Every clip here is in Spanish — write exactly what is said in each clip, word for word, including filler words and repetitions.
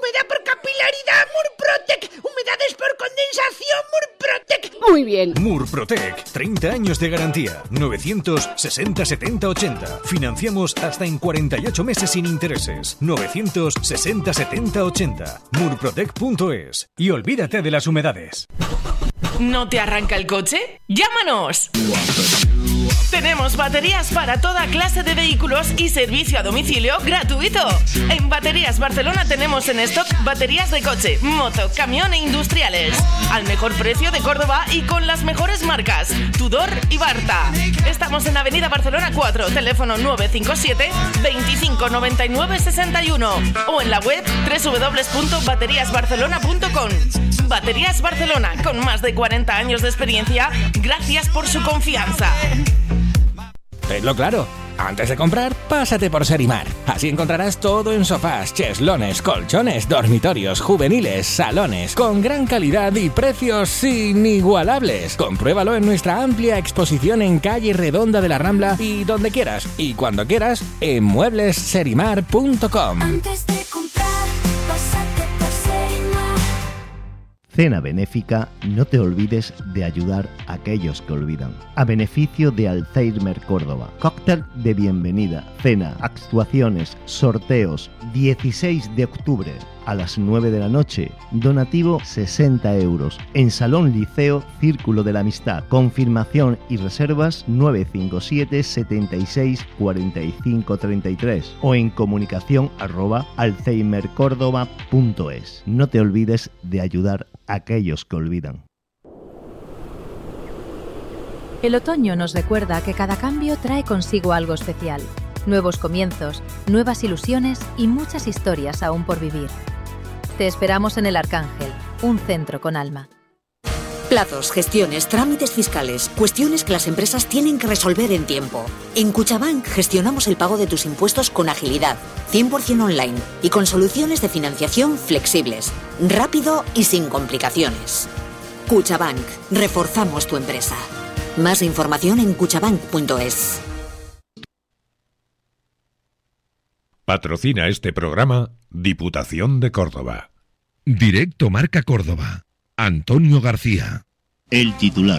humedad por capilaridad, Murprotec. Humedades por condensación, Murprotec. Muy bien. Murprotec, treinta años de garantía. novecientos sesenta setenta ochenta. Financiamos hasta en cuarenta y ocho meses sin intereses. novecientos sesenta setenta ochenta. murprotec punto es. Y olvídate de las humedades. ¿No te arranca el coche? ¡Llámanos! Tenemos baterías para toda clase de vehículos y servicio a domicilio gratuito. En Baterías Barcelona tenemos en stock baterías de coche, moto, camión e industriales. Al mejor precio de Córdoba y con las mejores marcas, Tudor y Barta. Estamos en Avenida Barcelona cuatro, teléfono nueve cinco siete, veinticinco noventa y nueve sesenta y uno o en la web doble u doble u doble u punto baterías barcelona punto com. Baterías Barcelona, con más de cuarenta años de experiencia, gracias por su confianza. Tenlo claro, antes de comprar, pásate por Serimar. Así encontrarás todo en sofás, cheslones, colchones, dormitorios, juveniles, salones, con gran calidad y precios inigualables. Compruébalo en nuestra amplia exposición en calle Redonda de la Rambla y donde quieras, y cuando quieras, en muebles serimar punto com. Antes de comprar, pásate por Serimar. Cena benéfica, no te olvides de ayudar a aquellos que olvidan. A beneficio de Alzheimer Córdoba. Cóctel de bienvenida, cena, actuaciones, sorteos. dieciséis de octubre a las nueve de la noche. Donativo sesenta euros. En Salón Liceo Círculo de la Amistad. Confirmación y reservas nueve cinco siete, setenta y seis, cuarenta y cinco, treinta y tres o en comunicación arroba alzheimer córdoba punto es. No te olvides de ayudar a aquellos que olvidan. El otoño nos recuerda que cada cambio trae consigo algo especial. Nuevos comienzos, nuevas ilusiones y muchas historias aún por vivir. Te esperamos en El Arcángel, un centro con alma. Plazos, gestiones, trámites fiscales, cuestiones que las empresas tienen que resolver en tiempo. En Cuchabank gestionamos el pago de tus impuestos con agilidad, cien por ciento online y con soluciones de financiación flexibles, rápido y sin complicaciones. Cuchabank, reforzamos tu empresa. Más información en cuchabank punto es. Patrocina este programa Diputación de Córdoba. Directo Marca Córdoba. Antonio García. El titular.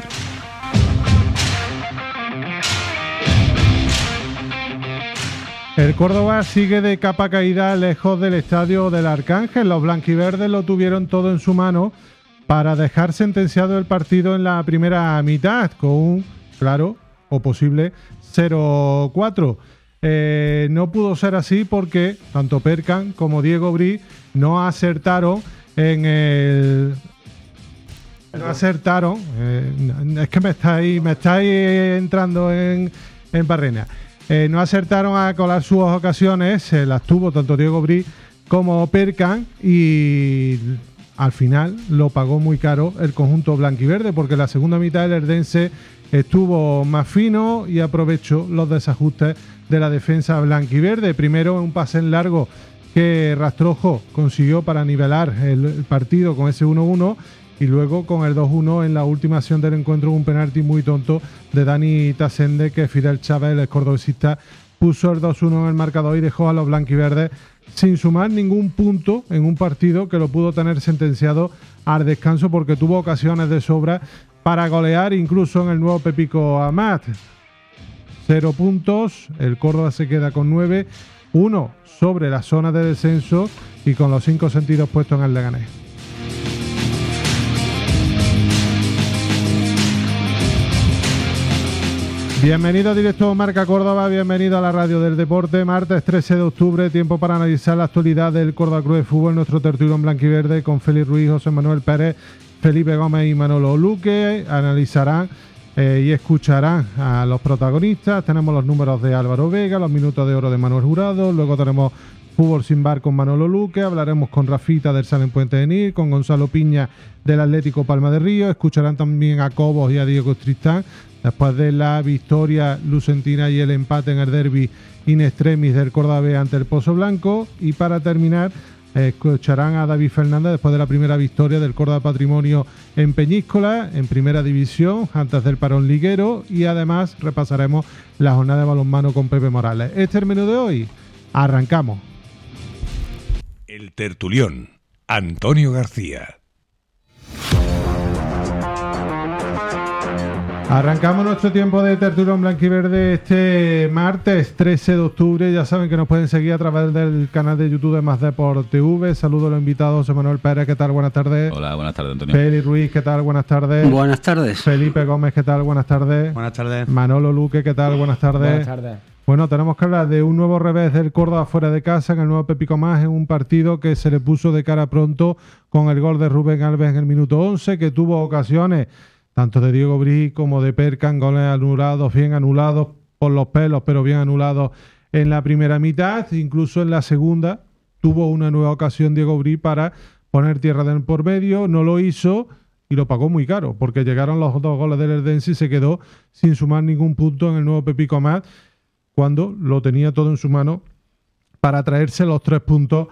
El Córdoba sigue de capa caída lejos del estadio del Arcángel. Los blanquiverdes lo tuvieron todo en su mano para dejar sentenciado el partido en la primera mitad con un claro o posible cero cuatro. Eh, no pudo ser así porque tanto Perkan como Diego Bri no acertaron en el... No acertaron, eh, es que me estáis, me estáis entrando en, en barrena. Eh, no acertaron a colar sus ocasiones, se las tuvo tanto Diego Bri como Perkan y al final lo pagó muy caro el conjunto blanquiverde porque la segunda mitad el herdense estuvo más fino y aprovechó los desajustes de la defensa blanquiverde. Primero un pase en largo que Rastrojo consiguió para nivelar el, el partido con ese uno uno y luego con el dos uno en la última acción del encuentro un penalti muy tonto de Dani Tasende que Fidel Chávez, el cordobesista, puso el dos uno en el marcador y dejó a los blanquiverdes sin sumar ningún punto en un partido que lo pudo tener sentenciado al descanso porque tuvo ocasiones de sobra para golear incluso en el nuevo Pepico Amat. Cero puntos, el Córdoba se queda con nueve, uno sobre la zona de descenso y con los cinco sentidos puestos en el Leganés. Bienvenido a Directo Marca Córdoba, bienvenido a la Radio del Deporte, martes trece de octubre, tiempo para analizar la actualidad del Córdoba Club de Fútbol, nuestro tertulión blanquiverde con Félix Ruiz, José Manuel Pérez, Felipe Gómez y Manolo Luque. Analizarán eh, y escucharán a los protagonistas. Tenemos los números de Álvaro Vega, los minutos de oro de Manuel Jurado, luego tenemos Fútbol sin bar con Manolo Luque, hablaremos con Rafita del San Puente de Nil, con Gonzalo Piña del Atlético Palma de Río, escucharán también a Cobos y a Diego Tristán después de la victoria lucentina y el empate en el derbi in extremis del Córdoba B ante el Pozo Blanco. Y para terminar, eh, escucharán a David Fernández después de la primera victoria del Córdoba Patrimonio en Peñíscola, en primera división, antes del parón liguero. Y además repasaremos la jornada de balonmano con Pepe Morales. Este es el menú de hoy. Arrancamos. El tertulión. Antonio García. Arrancamos nuestro tiempo de tertulia en blanquiverde este martes trece de octubre. Ya saben que nos pueden seguir a través del canal de YouTube de Más Deport T V. Saludos a los invitados. José Manuel Pérez, ¿qué tal? Buenas tardes. Hola, buenas tardes, Antonio. Feli Ruiz, ¿qué tal? Buenas tardes. Buenas tardes. Felipe Gómez, ¿qué tal? Buenas tardes. Buenas tardes. Manolo Luque, ¿qué tal? Buenas tardes. Buenas tardes. Bueno, tenemos que hablar de un nuevo revés del Córdoba fuera de casa en el nuevo Pepico Más, en un partido que se le puso de cara pronto con el gol de Rubén Alves en el minuto once, que tuvo ocasiones tanto de Diego Brí como de Perkan, goles anulados, bien anulados por los pelos, pero bien anulados en la primera mitad. Incluso en la segunda tuvo una nueva ocasión Diego Brí para poner tierra de por medio, no lo hizo y lo pagó muy caro, porque llegaron los dos goles del Eldense y se quedó sin sumar ningún punto en el nuevo Pepico Más, cuando lo tenía todo en su mano para traerse los tres puntos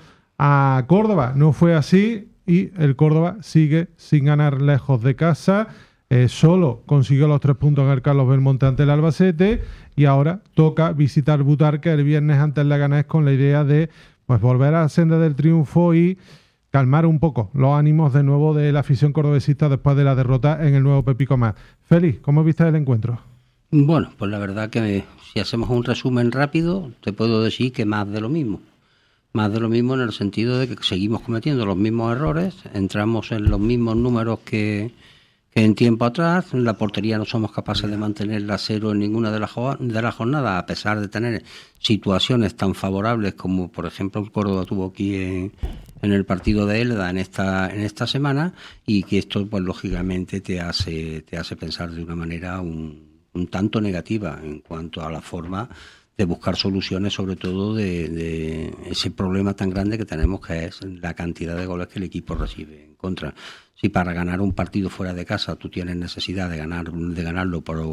a Córdoba. No fue así y el Córdoba sigue sin ganar lejos de casa. Eh, solo consiguió los tres puntos en el Carlos Belmonte ante el Albacete y ahora toca visitar Butarque el viernes ante el Leganés con la idea de pues volver a la senda del triunfo y calmar un poco los ánimos de nuevo de la afición cordobesista después de la derrota en el nuevo Pepico Más. Félix, ¿cómo viste el encuentro? Bueno, pues la verdad que si hacemos un resumen rápido, te puedo decir que más de lo mismo. Más de lo mismo en el sentido de que seguimos cometiendo los mismos errores, entramos en los mismos números que, que en tiempo atrás, en la portería no somos capaces de mantenerla a cero en ninguna de las de las jornadas, a pesar de tener situaciones tan favorables como por ejemplo el Córdoba tuvo aquí en, en el partido de Elda en esta en esta semana, y que esto pues lógicamente te hace te hace pensar de una manera un un tanto negativa en cuanto a la forma de buscar soluciones, sobre todo de, de ese problema tan grande que tenemos, que es la cantidad de goles que el equipo recibe en contra. Si para ganar un partido fuera de casa tú tienes necesidad de ganar de ganarlo por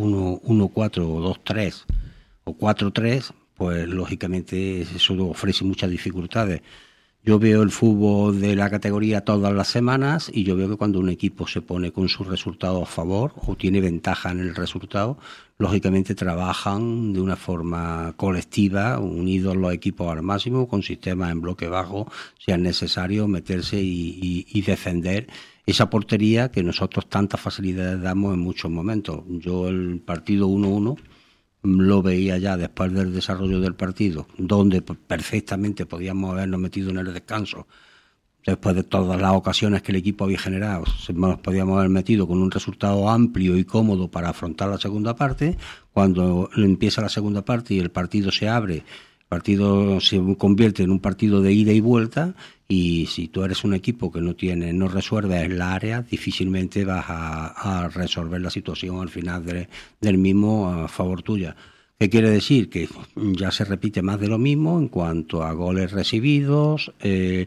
uno cuatro o dos tres o cuatro tres, pues lógicamente eso ofrece muchas dificultades. Yo veo el fútbol de la categoría todas las semanas y yo veo que cuando un equipo se pone con sus resultados a favor o tiene ventaja en el resultado, lógicamente trabajan de una forma colectiva, unidos los equipos al máximo, con sistemas en bloque bajo, si es necesario meterse y, y, y defender esa portería que nosotros tantas facilidades damos en muchos momentos. Yo el partido uno uno lo veía ya después del desarrollo del partido, donde perfectamente podíamos habernos metido en el descanso, después de todas las ocasiones que el equipo había generado, nos podíamos haber metido con un resultado amplio y cómodo para afrontar la segunda parte. Cuando empieza la segunda parte y el partido se abre, el partido se convierte en un partido de ida y vuelta, y si tú eres un equipo que no tiene, no resuelves en la área, difícilmente vas a, a resolver la situación al final de, del mismo a favor tuya. ¿Qué quiere decir? Que ya se repite más de lo mismo en cuanto a goles recibidos, eh,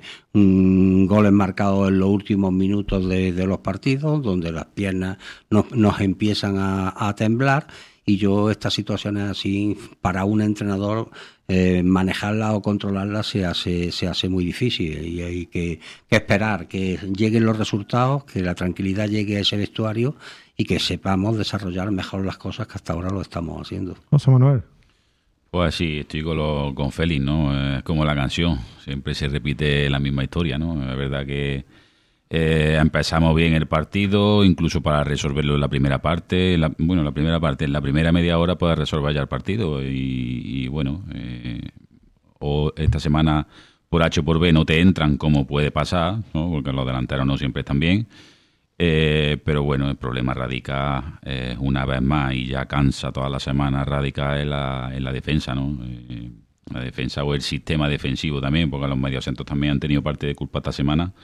mm, goles marcados en los últimos minutos de, de los partidos, donde las piernas nos, nos empiezan a, a temblar, y yo estas situaciones así, para un entrenador, eh, manejarlas o controlarlas se hace se hace muy difícil, y hay que, que esperar que lleguen los resultados, que la tranquilidad llegue a ese vestuario y que sepamos desarrollar mejor las cosas que hasta ahora lo estamos haciendo. José Manuel. Pues sí, estoy con, lo, con Félix, ¿no? Es como la canción, siempre se repite la misma historia, ¿no? Es verdad que eh, empezamos bien el partido, incluso para resolverlo en la primera parte. La, bueno, la primera parte, en la primera media hora puedes resolver ya el partido. Y, y bueno, eh, o esta semana por H o por B no te entran, como puede pasar, ¿no? Porque los delanteros no siempre están bien. Eh, pero bueno, el problema radica eh, una vez más, y ya cansa toda la semana, radica en la, en la defensa, ¿no? Eh, la defensa o el sistema defensivo también, porque los mediocentros también han tenido parte de culpa esta semana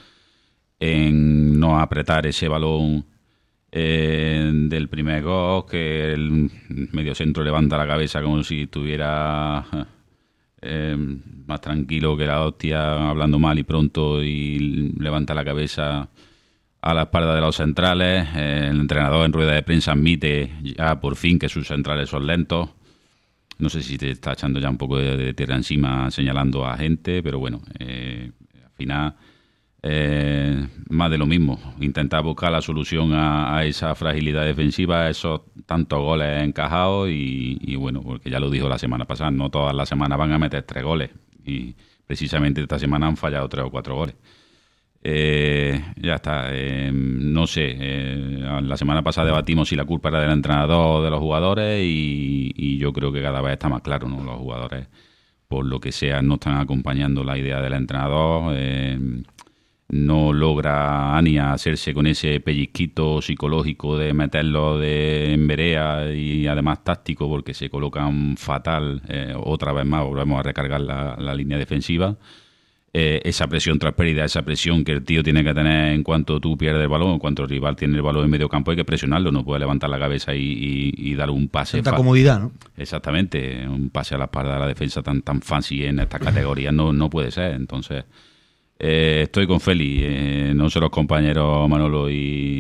en no apretar ese balón eh, del primer gol, que el mediocentro levanta la cabeza como si estuviera eh, más tranquilo que la hostia, hablando mal y pronto, y levanta la cabeza a la espalda de los centrales. Eh, el entrenador en rueda de prensa admite ya por fin que sus centrales son lentos. No sé si te está echando ya un poco de, de tierra encima señalando a gente, pero bueno, eh, al final eh, más de lo mismo. Intentar buscar la solución a, a esa fragilidad defensiva, a esos tantos goles encajados, y, y bueno, porque ya lo dijo la semana pasada, no todas las semanas van a meter tres goles, y precisamente esta semana han fallado tres o cuatro goles. Eh, ya está. Eh, no sé. Eh, la semana pasada debatimos si la culpa era del entrenador o de los jugadores y, y yo creo que cada vez está más claro, ¿no? Los jugadores, por lo que sea, no están acompañando la idea del entrenador. Eh, no logra Ania hacerse con ese pellizquito psicológico de meterlo de, en verea y además táctico, porque se colocan fatal. Eh, otra vez más volvemos a recargar la, la línea defensiva. Eh, esa presión tras pérdida, esa presión que el tío tiene que tener en cuanto tú pierdes el balón, en cuanto el rival tiene el balón en medio campo, hay que presionarlo, no puede levantar la cabeza y, y, y dar un pase. Tanta comodidad, ¿no? Exactamente, un pase a la espalda de la defensa tan tan fancy en estas categorías no, no puede ser. Entonces, eh, estoy con Feli, eh, no sé los compañeros Manolo y,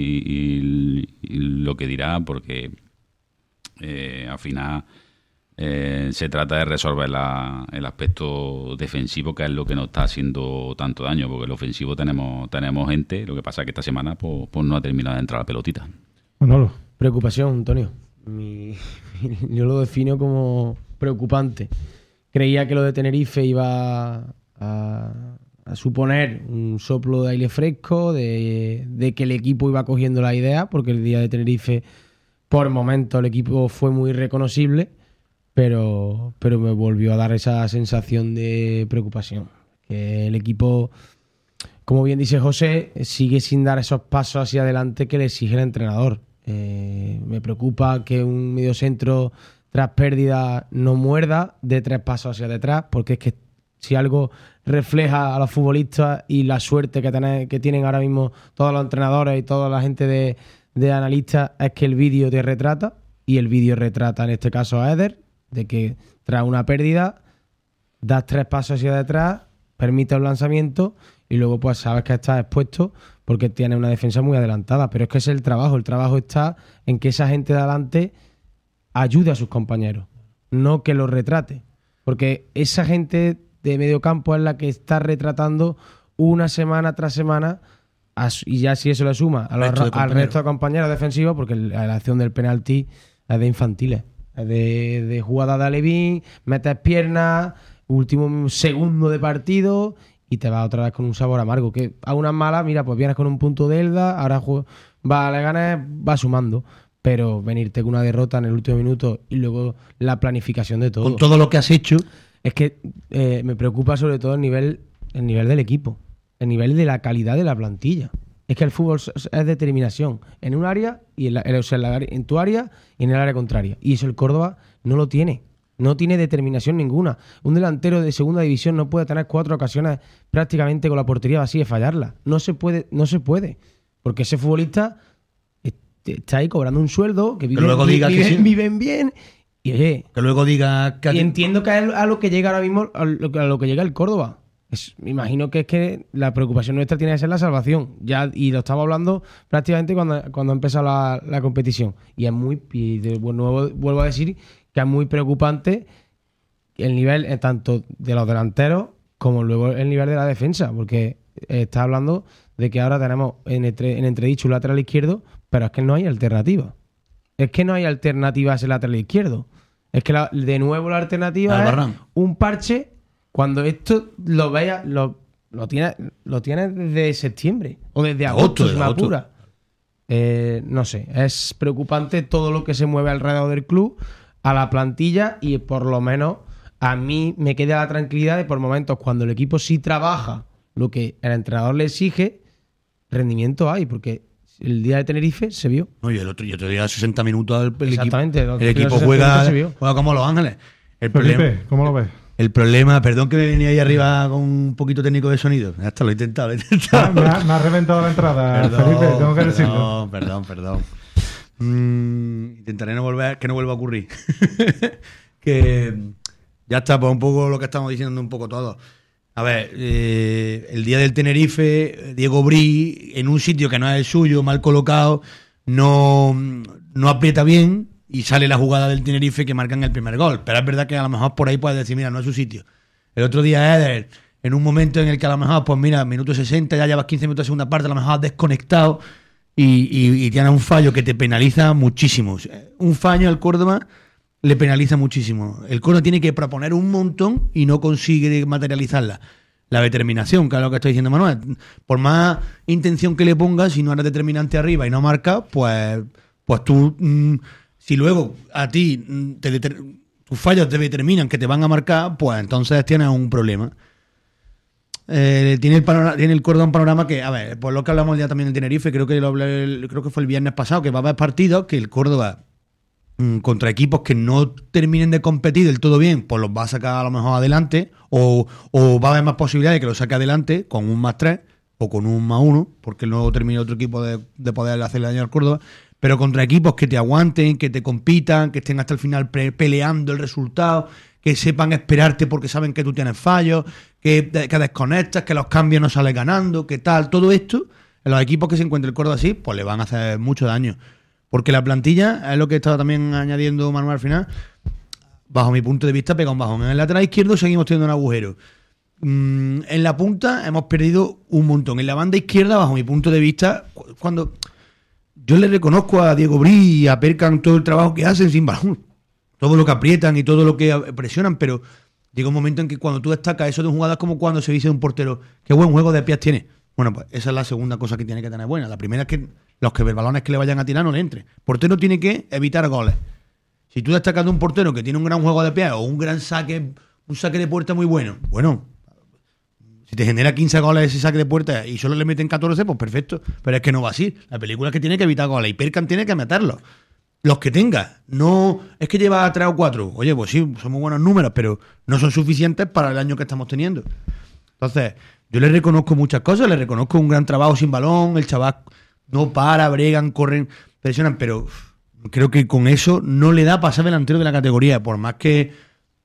y, y lo que dirá, porque eh, al final... Eh, se trata de resolver la, el aspecto defensivo, que es lo que nos está haciendo tanto daño, porque el ofensivo tenemos tenemos gente, lo que pasa es que esta semana pues, pues no ha terminado de entrar la pelotita. Manolo. Preocupación, Antonio. Mi, yo lo defino como preocupante. Creía que lo de Tenerife iba a, a suponer un soplo de aire fresco, de, de que el equipo iba cogiendo la idea, porque el día de Tenerife, por momentos, el equipo fue muy reconocible. Pero, pero me volvió a dar esa sensación de preocupación. Que el equipo, como bien dice José, sigue sin dar esos pasos hacia adelante que le exige el entrenador. Eh, me preocupa que un mediocentro tras pérdida no muerda de tres pasos hacia detrás, porque es que si algo refleja a los futbolistas y la suerte que, tener, que tienen ahora mismo todos los entrenadores y toda la gente de, de analistas, es que el vídeo te retrata, y el vídeo retrata en este caso a Eder, de que tras una pérdida das tres pasos hacia detrás, permites un lanzamiento y luego pues sabes que estás expuesto porque tienes una defensa muy adelantada. Pero es que ese es el trabajo. El trabajo está en que esa gente de adelante ayude a sus compañeros, no que los retrate. Porque esa gente de medio campo es la que está retratando una semana tras semana, y ya si eso le suma a los, al resto de compañeros defensivos, porque la acción del penalti es de infantiles. De, de jugada de Alevín, metes piernas, último segundo de partido y te vas otra vez con un sabor amargo. Que a unas malas, mira, pues vienes con un punto de Elda, ahora va a Leganés, va sumando. Pero venirte con una derrota en el último minuto y luego la planificación de todo. Con todo lo que has hecho. Es que eh, me preocupa sobre todo el nivel, el nivel del equipo, el nivel de la calidad de la plantilla. Es que el fútbol es determinación en un área, y en, la, o sea, en, la, en tu área y en el área contraria. Y eso el Córdoba no lo tiene. No tiene determinación ninguna. Un delantero de segunda división no puede tener cuatro ocasiones prácticamente con la portería vacía y fallarla. No se puede, no se puede. Porque ese futbolista está ahí cobrando un sueldo, que viven, que luego diga viven, que sí. viven bien. Y oye, que luego diga que... Y entiendo que es a lo que llega ahora mismo, a lo que, a lo que llega el Córdoba. Es, me imagino que es que la preocupación nuestra tiene que ser la salvación. Ya, y lo estamos hablando prácticamente cuando, cuando ha empezado la, la competición. Y es muy, y de nuevo vuelvo a decir que es muy preocupante el nivel eh, tanto de los delanteros como luego el nivel de la defensa, porque eh, está hablando de que ahora tenemos en, entre, en entredicho un lateral izquierdo, pero es que no hay alternativa. Es que no hay alternativa a ese lateral izquierdo. Es que la, de nuevo la alternativa es un parche. Cuando esto lo veas, lo, lo tienes lo tiene desde septiembre o desde agosto, es una pura. Eh, no sé, es preocupante todo lo que se mueve alrededor del club, a la plantilla, y por lo menos a mí me queda la tranquilidad de por momentos cuando el equipo sí trabaja lo que el entrenador le exige, rendimiento hay, porque el día de Tenerife se vio. Oye, el otro, yo te diría sesenta minutos el, el Exactamente, equipo, el equipo juega, juega como Los Ángeles. El Felipe, problema, ¿cómo lo ves? El problema, perdón que me venía ahí arriba con un poquito técnico de sonido. Hasta lo he intentado, lo he intentado. Me ha, me ha reventado la entrada, perdón, Felipe, tengo que decirlo. No, perdón, perdón. Mm, intentaré no volver, que no vuelva a ocurrir. Que ya está, pues un poco lo que estamos diciendo un poco todos. A ver, eh, el día del Tenerife, Diego Brí, en un sitio que no es el suyo, mal colocado, no, no aprieta bien, y sale la jugada del Tenerife que marcan el primer gol. Pero es verdad que a lo mejor por ahí puedes decir, mira, no es su sitio. El otro día Eder, en un momento en el que a lo mejor, pues mira, minuto sesenta, ya llevas quince minutos de segunda parte, a lo mejor has desconectado y, y, y tienes un fallo que te penaliza muchísimo. Un fallo al Córdoba le penaliza muchísimo. El Córdoba tiene que proponer un montón y no consigue materializarla. la determinación, que es lo que está diciendo Manuel. Por más intención que le pongas, si no eres determinante arriba y no marcas, pues, pues tú, mmm, si luego a ti te deter- tus fallos te determinan que te van a marcar, pues entonces tienes un problema. Eh, tiene el panorama, tiene el Córdoba un panorama que, a ver, por lo que hablamos ya también en Tenerife, creo que lo hablé, el, creo que fue el viernes pasado, que va a haber partidos que el Córdoba mmm, contra equipos que no terminen de competir del todo bien, pues los va a sacar a lo mejor adelante, o, o va a haber más posibilidades de que lo saque adelante con un más tres o con un más uno, porque no termine otro equipo de, de poder hacerle daño al Córdoba. Pero contra equipos que te aguanten, que te compitan, que estén hasta el final pre- peleando el resultado, que sepan esperarte porque saben que tú tienes fallos, que, que desconectas, que los cambios no sales ganando, que tal, todo esto, en los equipos que se encuentre el Córdoba así, pues le van a hacer mucho daño. Porque la plantilla, es lo que estaba también añadiendo Manuel al final, bajo mi punto de vista pega un bajón. En el lateral izquierdo seguimos teniendo un agujero. Mm, en la punta hemos perdido un montón. En la banda izquierda, bajo mi punto de vista, cuando... Yo le reconozco a Diego Brí y a Perkan todo el trabajo que hacen sin balón, todo lo que aprietan y todo lo que presionan, pero llega un momento en que cuando tú destacas eso de jugadas como cuando se dice de un portero, qué buen juego de pies tiene. Bueno, pues esa es la segunda cosa que tiene que tener buena. La primera es que los que balones que le vayan a tirar no le entren. El portero tiene que evitar goles. Si tú destacas de un portero que tiene un gran juego de pies o un gran saque, un saque de puerta muy bueno, bueno, si te genera quince goles ese saque de puerta y solo le meten catorce, pues perfecto. Pero es que no va así. La película es que tiene que evitar goles y Perkan tiene que meterlos. Los que tenga. No es que lleva tres o cuatro. Oye, pues sí, son muy buenos números, pero no son suficientes para el año que estamos teniendo. Entonces, yo le reconozco muchas cosas. Le reconozco un gran trabajo sin balón. El chaval no para, bregan, corren, presionan, pero creo que con eso no le da para ser delantero de la categoría. Por más que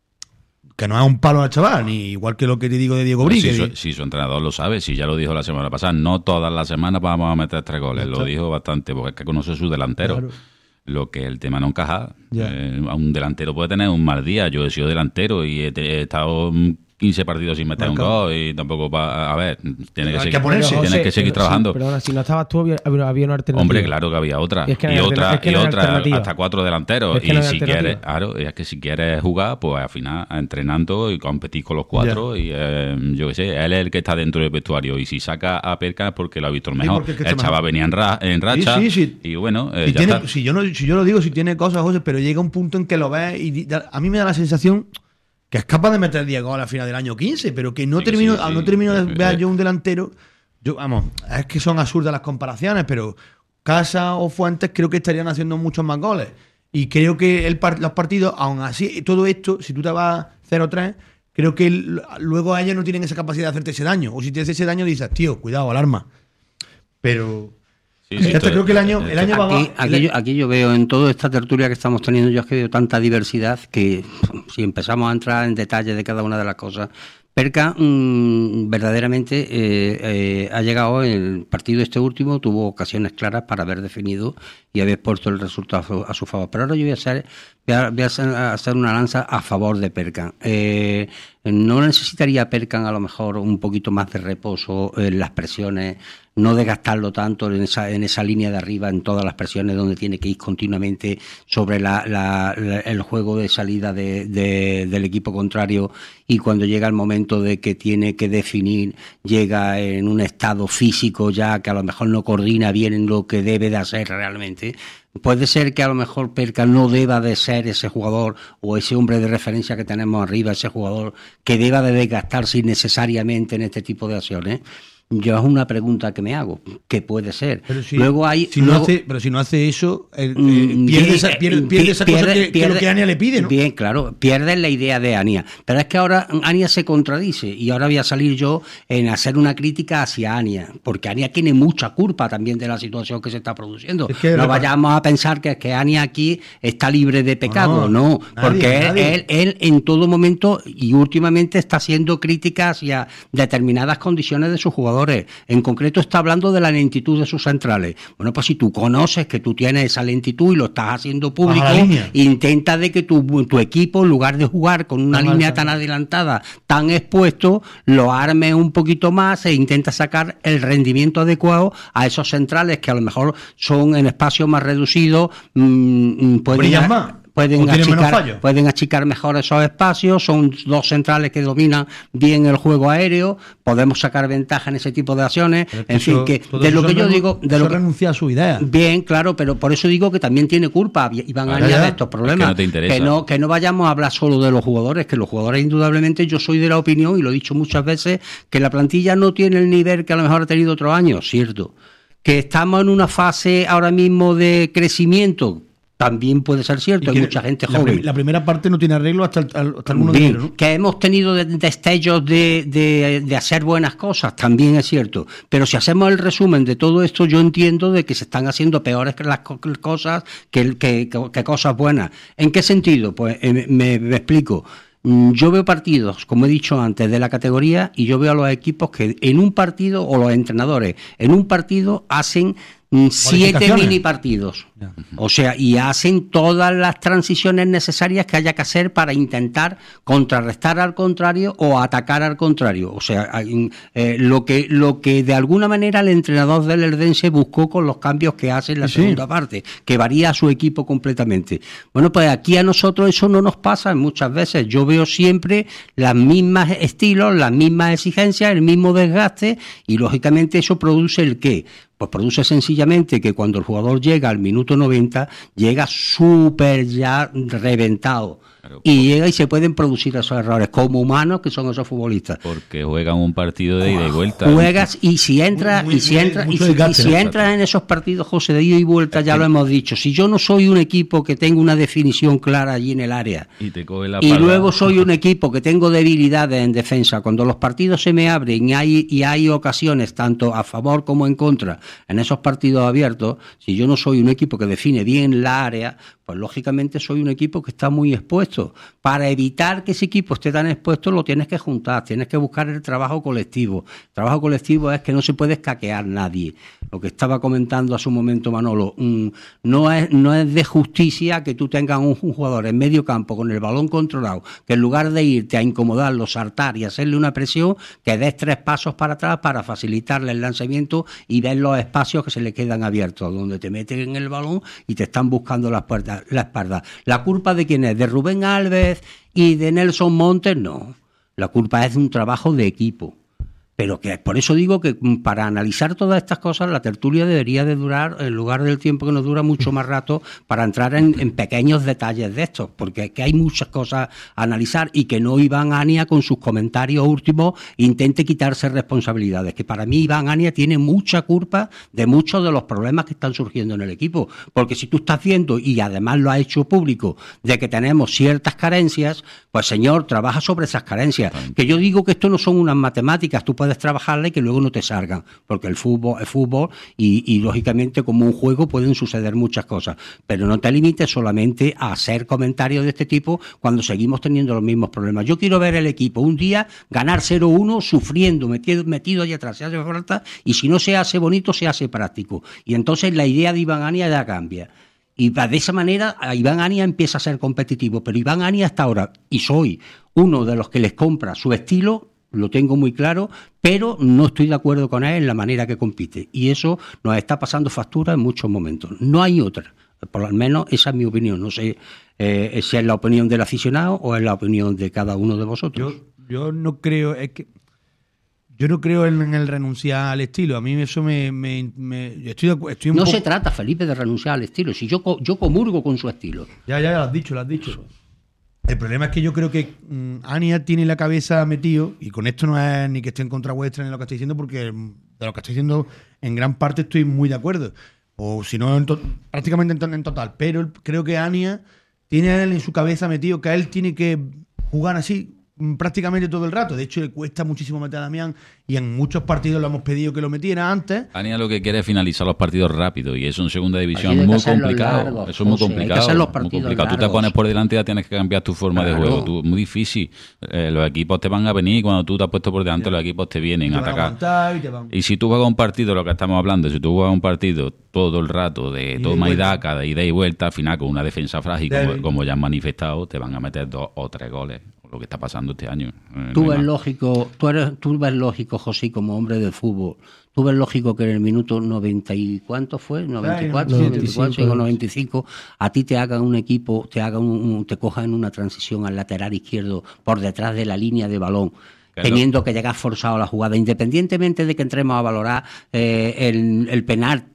que no es un palo al chaval, ni igual que lo que te digo de Diego Brí. Si, su, si su entrenador lo sabe, si ya lo dijo la semana pasada, no todas las semanas vamos a meter tres goles, lo dijo bastante, porque es que conoce su delantero. Claro. Lo que el tema no encaja. Eh, un delantero puede tener un mal día. Yo he sido delantero y he, he estado quince partidos sin meter Marco. un gol y tampoco va a ver, tiene que seguir, ponerse, tiene que seguir pero, trabajando. Sí, perdona, si no estabas tú había, había una alternativa. Hombre, claro que había otra. Es que no y otra, es que y no otra hasta cuatro delanteros. Es que y no si quieres, claro, es que si quieres jugar, pues al final entrenando y competir con los cuatro. Yeah. Y eh, yo qué sé, él es el que está dentro del vestuario. Y si saca a Perkan es porque lo ha visto el mejor. Sí, el chaval venía en, ra, en racha. Sí, sí, sí. Y bueno, eh, si, ya tiene, está. Si, yo no, si yo lo digo, si tiene cosas, José, pero llega un punto en que lo ves y a mí me da la sensación que es capaz de meter diez goles al final del año quince, pero que no sí, termino, sí, sí. no termino de ver yo un delantero. Yo, vamos, es que son absurdas las comparaciones, pero Casa o Fuentes creo que estarían haciendo muchos más goles. Y creo que el, los partidos, aún así, todo esto, si tú te vas cero tres, creo que el, luego ellos no tienen esa capacidad de hacerte ese daño. O si te haces ese daño, dices, tío, cuidado, alarma. Pero... Sí, sí, esto, creo que el año, el año va aquí, a... aquí, yo, aquí yo veo en toda esta tertulia que estamos teniendo, yo es que veo tanta diversidad que si empezamos a entrar en detalle de cada una de las cosas, Perkan mmm, verdaderamente eh, eh, ha llegado en el partido este último, tuvo ocasiones claras para haber definido y haber puesto el resultado a su favor. Pero ahora yo voy a hacer, voy a, voy a hacer una lanza a favor de Perkan. Eh, no necesitaría Perkan a lo mejor un poquito más de reposo en las presiones, no desgastarlo tanto en esa, en esa línea de arriba, en todas las presiones donde tiene que ir continuamente sobre la, la, la, el juego de salida de, de, del equipo contrario, y cuando llega el momento de que tiene que definir, llega en un estado físico ya que a lo mejor no coordina bien en lo que debe de hacer realmente. Puede ser que a lo mejor Perkan no deba de ser ese jugador o ese hombre de referencia que tenemos arriba, ese jugador que deba de desgastarse innecesariamente en este tipo de acciones. Yo es una pregunta que me hago, ¿qué puede ser? Pero si, luego hay, si luego, no hace, pero si no hace eso, el, eh, pierde, esa, pierde, pierde esa pierde, cosa que, pierde, que lo que Ania le pide, ¿no? Bien, claro, pierde la idea de Ania. Pero es que ahora Ania se contradice y ahora voy a salir yo en hacer una crítica hacia Ania, porque Ania tiene mucha culpa también de la situación que se está produciendo. Es que no vayamos a pensar que, que Ania aquí está libre de pecado, no, no nadie, porque nadie. Él, él en todo momento y últimamente está haciendo críticas hacia determinadas condiciones de sus jugadores. En concreto está hablando de la lentitud de sus centrales. Bueno, pues si tú conoces que tú tienes esa lentitud y lo estás haciendo público, intenta de que tu, tu equipo, en lugar de jugar con una Ajá, línea tan adelantada, tan expuesto, lo arme un poquito más e intenta sacar el rendimiento adecuado a esos centrales que a lo mejor son en espacios más reducidos. Mmm, brillan más. pueden achicar, pueden achicar mejor esos espacios, son dos centrales que dominan bien el juego aéreo, podemos sacar ventaja en ese tipo de acciones, en fin, que de lo que yo digo, de lo que renuncia a su idea. Bien, claro, pero por eso digo que también tiene culpa Iván Ania de estos problemas, es que, no te que no que no vayamos a hablar solo de los jugadores, que los jugadores indudablemente yo soy de la opinión, y lo he dicho muchas veces, que la plantilla no tiene el nivel que a lo mejor ha tenido otros años, cierto. Que estamos en una fase ahora mismo de crecimiento, también puede ser cierto, hay mucha gente la joven. Prim- la primera parte no tiene arreglo hasta, hasta algunos Bien, de ellos, ¿no? Que hemos tenido destellos de, de, de hacer buenas cosas, también es cierto. Pero si hacemos el resumen de todo esto, yo entiendo de que se están haciendo peores que las co- cosas que, que, que, que cosas buenas. ¿En qué sentido? Pues eh, me, me explico. Yo veo partidos, como he dicho antes, de la categoría, y yo veo a los equipos que en un partido, o los entrenadores, en un partido hacen mm, siete mini partidos. O sea, y hacen todas las transiciones necesarias que haya que hacer para intentar contrarrestar al contrario o atacar al contrario. O sea, hay, eh, lo que lo que de alguna manera el entrenador del Eldense buscó con los cambios que hace en la sí. segunda parte, que varía a su equipo completamente. Bueno, pues aquí a nosotros eso no nos pasa muchas veces. Yo veo siempre las mismas estilos, las mismas exigencias, el mismo desgaste, y lógicamente eso produce el qué. Pues produce sencillamente que cuando el jugador llega al minuto noventa, llega súper ya reventado. Claro, y llega y se pueden producir esos errores como humanos que son esos futbolistas. Porque juegan un partido de ida y vuelta. Juegas y si entras y si entras y si, y si entras en esos partidos, José, de ida y vuelta, ya lo hemos dicho. Si yo no soy un equipo que tenga una definición clara allí en el área y, te coge la y luego soy un equipo que tengo debilidades en defensa, cuando los partidos se me abren y hay, y hay ocasiones tanto a favor como en contra en esos partidos abiertos, si yo no soy un equipo que define bien la área, pues lógicamente soy un equipo que está muy expuesto. Para evitar que ese equipo esté tan expuesto, lo tienes que juntar, tienes que buscar el trabajo colectivo. El trabajo colectivo es que no se puede escaquear nadie. Lo que estaba comentando hace un momento Manolo, mmm, no es no es de justicia que tú tengas un, un jugador en medio campo con el balón controlado, que en lugar de irte a incomodarlo, saltar y hacerle una presión, que des tres pasos para atrás para facilitarle el lanzamiento y ver los espacios que se le quedan abiertos, donde te meten en el balón y te están buscando las puertas, la espalda. ¿La culpa de quién es? ¿De Rubén Alves y de Nelson Montes? No. La culpa es de un trabajo de equipo. Pero que por eso digo que para analizar todas estas cosas la tertulia debería de durar, en lugar del tiempo que nos dura, mucho más rato para entrar en, en pequeños detalles de estos, porque es que hay muchas cosas a analizar y que no Iván Ania con sus comentarios últimos intente quitarse responsabilidades, que para mí Iván Ania tiene mucha culpa de muchos de los problemas que están surgiendo en el equipo, porque si tú estás viendo, y además lo ha hecho público, de que tenemos ciertas carencias, pues señor, trabaja sobre esas carencias, que yo digo que esto no son unas matemáticas, tú puedes trabajarla y que luego no te salgan, porque el fútbol es fútbol y, y lógicamente como un juego pueden suceder muchas cosas, pero no te limites solamente a hacer comentarios de este tipo cuando seguimos teniendo los mismos problemas. Yo quiero ver el equipo un día ganar cero uno sufriendo, metido, metido allá atrás, se hace falta, y si no se hace bonito, se hace práctico, y entonces la idea de Iván Ania ya cambia. Y de esa manera Iván Ania empieza a ser competitivo, pero Iván Ania hasta ahora, y soy uno de los que les compra su estilo, lo tengo muy claro, pero no estoy de acuerdo con él en la manera que compite. Y eso nos está pasando factura en muchos momentos. No hay otra. Por lo menos esa es mi opinión. No sé eh, si es la opinión del aficionado o es la opinión de cada uno de vosotros. Yo, yo no creo... Es que yo no creo en, en el renunciar al estilo. A mí eso me... me, me yo estoy, estoy un no poco... se trata, Felipe, de renunciar al estilo. Si yo, yo comulgo con su estilo. Ya, ya, ya lo has dicho, lo has dicho. El problema es que yo creo que um, Ania tiene la cabeza metido, y con esto no es ni que esté en contra vuestra ni lo que estoy diciendo, porque de lo que estoy diciendo en gran parte estoy muy de acuerdo, o si no en to- prácticamente en, en total, pero creo que Ania tiene a él en su cabeza metido que a él tiene que jugar así prácticamente todo el rato. De hecho, le cuesta muchísimo meter a Damián, y en muchos partidos lo hemos pedido que lo metiera antes. Ania lo que quiere es finalizar los partidos rápido, y eso en segunda división es muy complicado. Largos, eso es muy complicado. Muy complicado. Largos. Tú te pones por delante y ya tienes que cambiar tu forma claro. de juego. Tú, muy difícil. Eh, los equipos te van a venir, cuando tú te has puesto por delante, sí. los equipos te vienen te a atacar. Y, van... y si tú juegas un partido, lo que estamos hablando, si tú juegas un partido todo el rato de toma y daca, de ida y vuelta, al final con una defensa frágil, como, como ya han manifestado, te van a meter dos o tres goles. lo que está pasando este año. Eh, Tú no hay ves más. lógico, tú eres, tú ves lógico, José, como hombre del fútbol. Tú ves lógico que en el minuto noventa y cuánto fue, noventa y cuatro, noventa y cinco, noventa y cinco, a ti te hagan un equipo, te hagan un, un- te cojan una transición al lateral izquierdo por detrás de la línea de balón. Claro. Teniendo que llegar forzado a la jugada, independientemente de que entremos a valorar eh, el, el penalti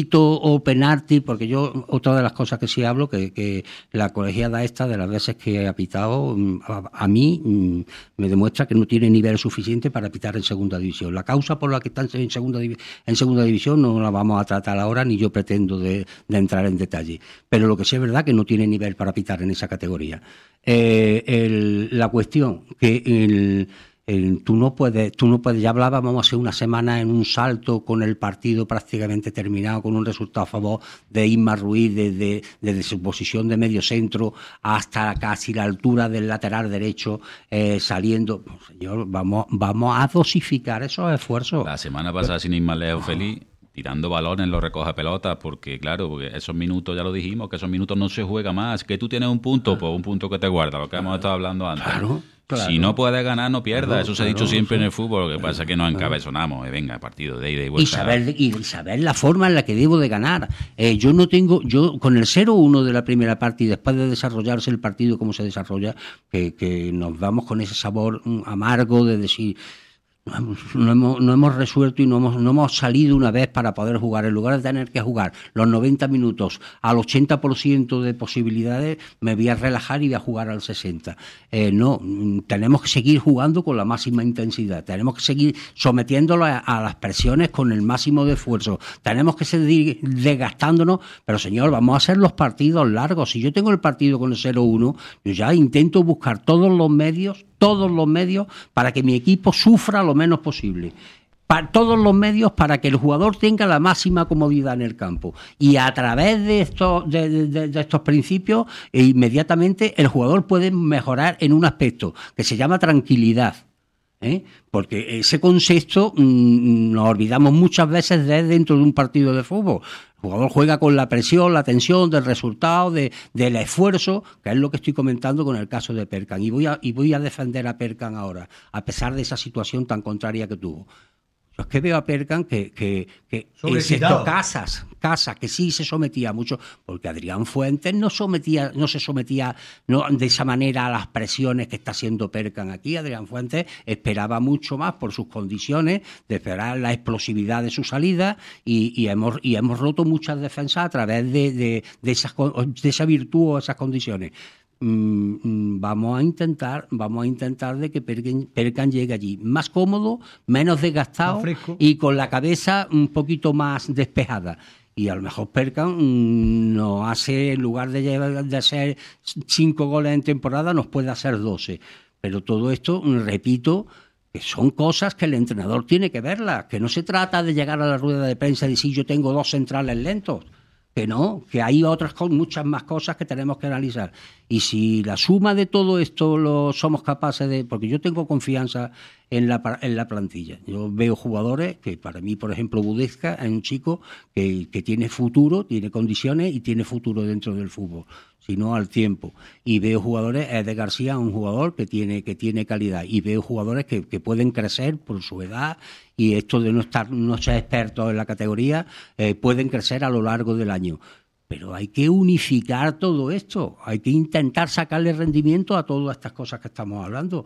o penalti, porque yo, otra de las cosas que sí hablo, que, que la colegiada esta, de las veces que ha pitado, mm, a, a mí mm, me demuestra que no tiene nivel suficiente para pitar en segunda división. La causa por la que están en segunda, divi- en segunda división no la vamos a tratar ahora, ni yo pretendo de, de entrar en detalle. Pero lo que sí es verdad que no tiene nivel para pitar en esa categoría. Eh, el- la cuestión que el El- tú no puedes, tú no puedes, ya hablábamos hace una semana en un salto con el partido prácticamente terminado, con un resultado a favor de Isma Ruiz desde, desde su posición de medio centro hasta casi la altura del lateral derecho, eh, saliendo. Señor, vamos, vamos a dosificar esos esfuerzos. La semana pasada, sin ir más lejos, Feliz, tirando balones los recoge pelotas, porque claro, porque esos minutos, ya lo dijimos, que esos minutos no se juega más, que tú tienes un punto, pues un punto que te guarda, lo que hemos estado hablando antes. Claro. Claro. Si no puedes ganar, no pierdas. Claro, Eso se ha claro, dicho siempre sí. en el fútbol. Lo que pasa es que nos Claro. encabezonamos. Eh, venga, partido de ida y Y vuelta. saber, y saber la forma en la que debo de ganar. Eh, yo no tengo, yo con el cero uno de la primera parte y después de desarrollarse el partido como se desarrolla, que, que nos vamos con ese sabor mm, amargo de decir, no hemos, no hemos, no hemos resuelto y no hemos, no hemos salido una vez para poder jugar. En lugar de tener que jugar los noventa minutos al ochenta por ciento de posibilidades, me voy a relajar y voy a jugar al sesenta por ciento. Eh, no, mm, tenemos que seguir jugando con la máxima intensidad, tenemos que seguir sometiéndolo a, a las presiones con el máximo de esfuerzo, tenemos que seguir desgastándonos, pero señor, vamos a hacer los partidos largos. Si yo tengo el partido con el cero uno, yo ya intento buscar todos los medios, todos los medios para que mi equipo sufra lo menos posible. Pa- todos los medios para que el jugador tenga la máxima comodidad en el campo. Y a través de estos, de, de- de estos principios, e inmediatamente el jugador puede mejorar en un aspecto que se llama tranquilidad. ¿eh? Porque ese concepto mmm, nos olvidamos muchas veces de dentro de un partido de fútbol. El jugador juega con la presión, la tensión del resultado, de, del esfuerzo, que es lo que estoy comentando con el caso de Perkan. Y voy a, y voy a defender a Perkan ahora, a pesar de esa situación tan contraria que tuvo. Yo es que veo a Perkan que, que, que excepto Casas, Casas, que sí se sometía mucho, porque Adrián Fuentes no sometía, no se sometía no, de esa manera a las presiones que está haciendo Perkan aquí. Adrián Fuentes esperaba mucho más por sus condiciones, de esperar la explosividad de su salida, y, y, hemos, y hemos roto muchas defensas a través de, de, de, esas, de esa virtud o esas condiciones. Mm, vamos a intentar vamos a intentar de que Perkan, Perkan llegue allí más cómodo, menos desgastado y con la cabeza un poquito más despejada. Y a lo mejor Perkan mm, nos hace, en lugar de, llevar, de hacer cinco goles en temporada, nos puede hacer doce. Pero todo esto, repito, que son cosas que el entrenador tiene que verlas, que no se trata de llegar a la rueda de prensa y decir yo tengo dos centrales lentos. Que no, que hay otras cosas, muchas más cosas que tenemos que analizar. Y si la suma de todo esto lo somos capaces de... Porque yo tengo confianza en la, en la plantilla. Yo veo jugadores que, para mí, por ejemplo, Budezka es un chico que, que tiene futuro, tiene condiciones y tiene futuro dentro del fútbol, sino al tiempo. Y veo jugadores, Eder García, un jugador que tiene, que tiene calidad. Y veo jugadores que, que pueden crecer por su edad, y esto de no estar, no ser expertos en la categoría, eh, pueden crecer a lo largo del año. Pero hay que unificar todo esto, hay que intentar sacarle rendimiento a todas estas cosas que estamos hablando.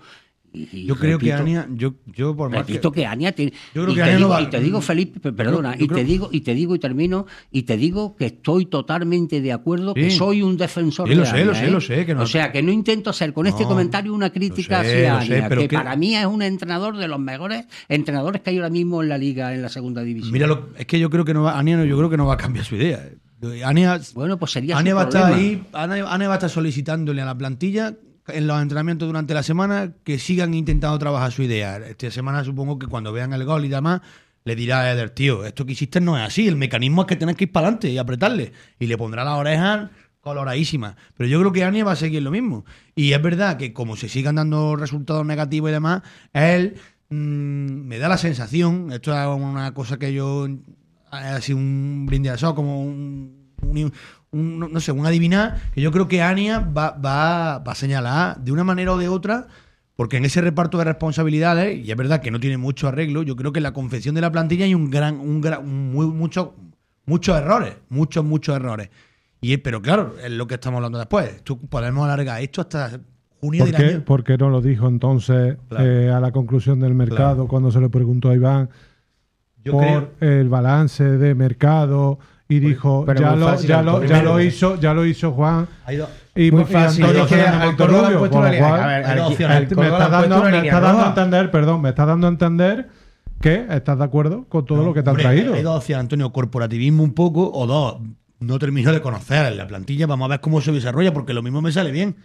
Y yo creo repito, que Ania, yo, yo por más repito que, que Ania tiene, yo creo y, que te Ania digo, no va, y te digo, Felipe, perdona, yo, yo y creo, te digo, y te digo y termino, y te digo que estoy totalmente de acuerdo, sí, que soy un defensor sí, lo de sé, Ania, lo sé, ¿eh? lo sé, que no, o sea, que no intento hacer con este no, comentario una crítica sé, hacia sé, Ania, pero que, que para mí es un entrenador de los mejores entrenadores que hay ahora mismo en la liga, en la segunda división. Mira, lo, es que yo creo que no va, Ania, no, yo creo que no va a cambiar su idea. Ania, bueno, pues sería Ania su va a estar problema. ahí, Ania, Ania va a estar solicitándole a la plantilla en los entrenamientos durante la semana que sigan intentando trabajar su idea. Esta semana supongo que cuando vean el gol y demás le dirá a Eder, tío, esto que hiciste no es así, el mecanismo es que tenés que ir para adelante y apretarle, y le pondrá las orejas coloradísimas. Pero yo creo que Ania va a seguir lo mismo. Y es verdad que como se sigan dando resultados negativos y demás, él mmm, me da la sensación, esto es una cosa que yo así un brindis al sol, como un, un, un no sé, un adivinar, que yo creo que Ania va, va, va a señalar de una manera o de otra Porque en ese reparto de responsabilidades, y es verdad que no tiene mucho arreglo, yo creo que en la confección de la plantilla hay un gran, un gran, un muy, mucho, muchos errores, muchos, muchos errores. Y pero claro, es lo que estamos hablando después. Tú podemos alargar esto hasta junio ¿Por del qué, año. ¿Por qué no lo dijo entonces Claro. eh, a la conclusión del mercado Claro. cuando se le preguntó a Iván Yo por el balance de mercado y dijo pero ya muy lo, fácil, ya lo, ya Antonio. lo hizo, ya lo hizo Juan Ha ido- y, Muy y fácil, Antonio es que Fernández al Córdoba le han Rubio, puesto con una lo línea. cual, A ver, hay al- dos al opciones. me Córdoba está le han puesto dando, una me línea está dando a roja. entender, perdón, me está dando a entender que estás de acuerdo con todo No, lo que te hombre, han traído. Hay dos opciones, Antonio, corporativismo un poco, o dos, no termino de conocer en la plantilla, vamos a ver cómo se desarrolla, porque lo mismo me sale bien.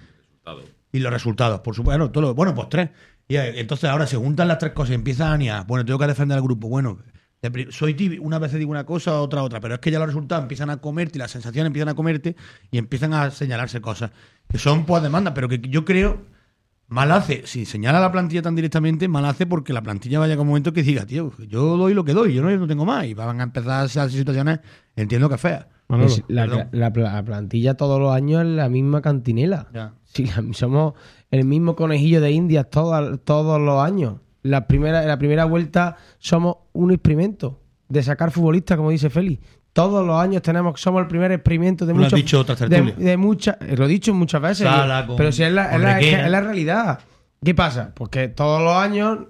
Y los resultados, por supuesto, bueno, todo lo- bueno, pues tres. Y eh, entonces ahora se juntan las tres cosas y empiezan a niar. Bueno, tengo que defender al grupo. Bueno, de pri- soy tibio, una vez digo una cosa, otra otra, pero es que ya los resultados empiezan a comerte y las sensaciones empiezan a comerte y empiezan a señalarse cosas que son pues demandas, pero que yo creo mal hace, si señala la plantilla tan directamente, mal hace porque la plantilla vaya con un momento que diga, tío, yo doy lo que doy, yo no, yo no tengo más, y van a empezar esas situaciones, entiendo que feas. Es la, la- la plantilla todos los años es la misma cantinela. Ya. Si la- somos el mismo conejillo de Indias todas- todos los años. La primera, la primera vuelta somos un experimento de sacar futbolistas, como dice Félix. Todos los años tenemos, somos el primer experimento de Tú lo has muchos. dicho otras de, tertulias. de muchas, lo he dicho muchas veces. Sala, con- pero si es la, es con la- es que Requena. es la realidad. ¿Qué pasa? Porque todos los años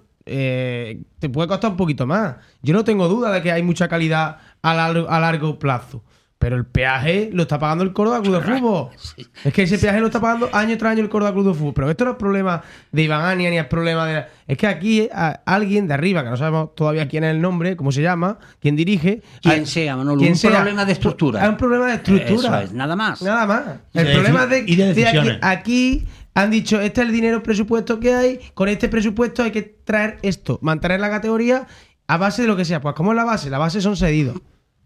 eh, te puede costar un poquito más. Yo no tengo duda de que hay mucha calidad a largo, a largo plazo. Pero el peaje lo está pagando el Córdoba Club de Fútbol. Es que ese peaje lo está pagando año tras año el Córdoba Club de Fútbol. Pero esto no es problema de Iván Ania ni es problema de... Es que aquí a- alguien de arriba, que no sabemos todavía quién es el nombre, cómo se llama, quién dirige... Quien a- sea, Manolo, quien un sea, problema de estructura. Es un problema de estructura. Eso es, nada más. Nada más. Y El de problema deci- de, y de de aquí, decisiones. aquí han dicho, este es el dinero presupuesto que hay, con este presupuesto hay que traer esto, mantener la categoría a base de lo que sea. Pues ¿cómo es la base? La base son cedidos,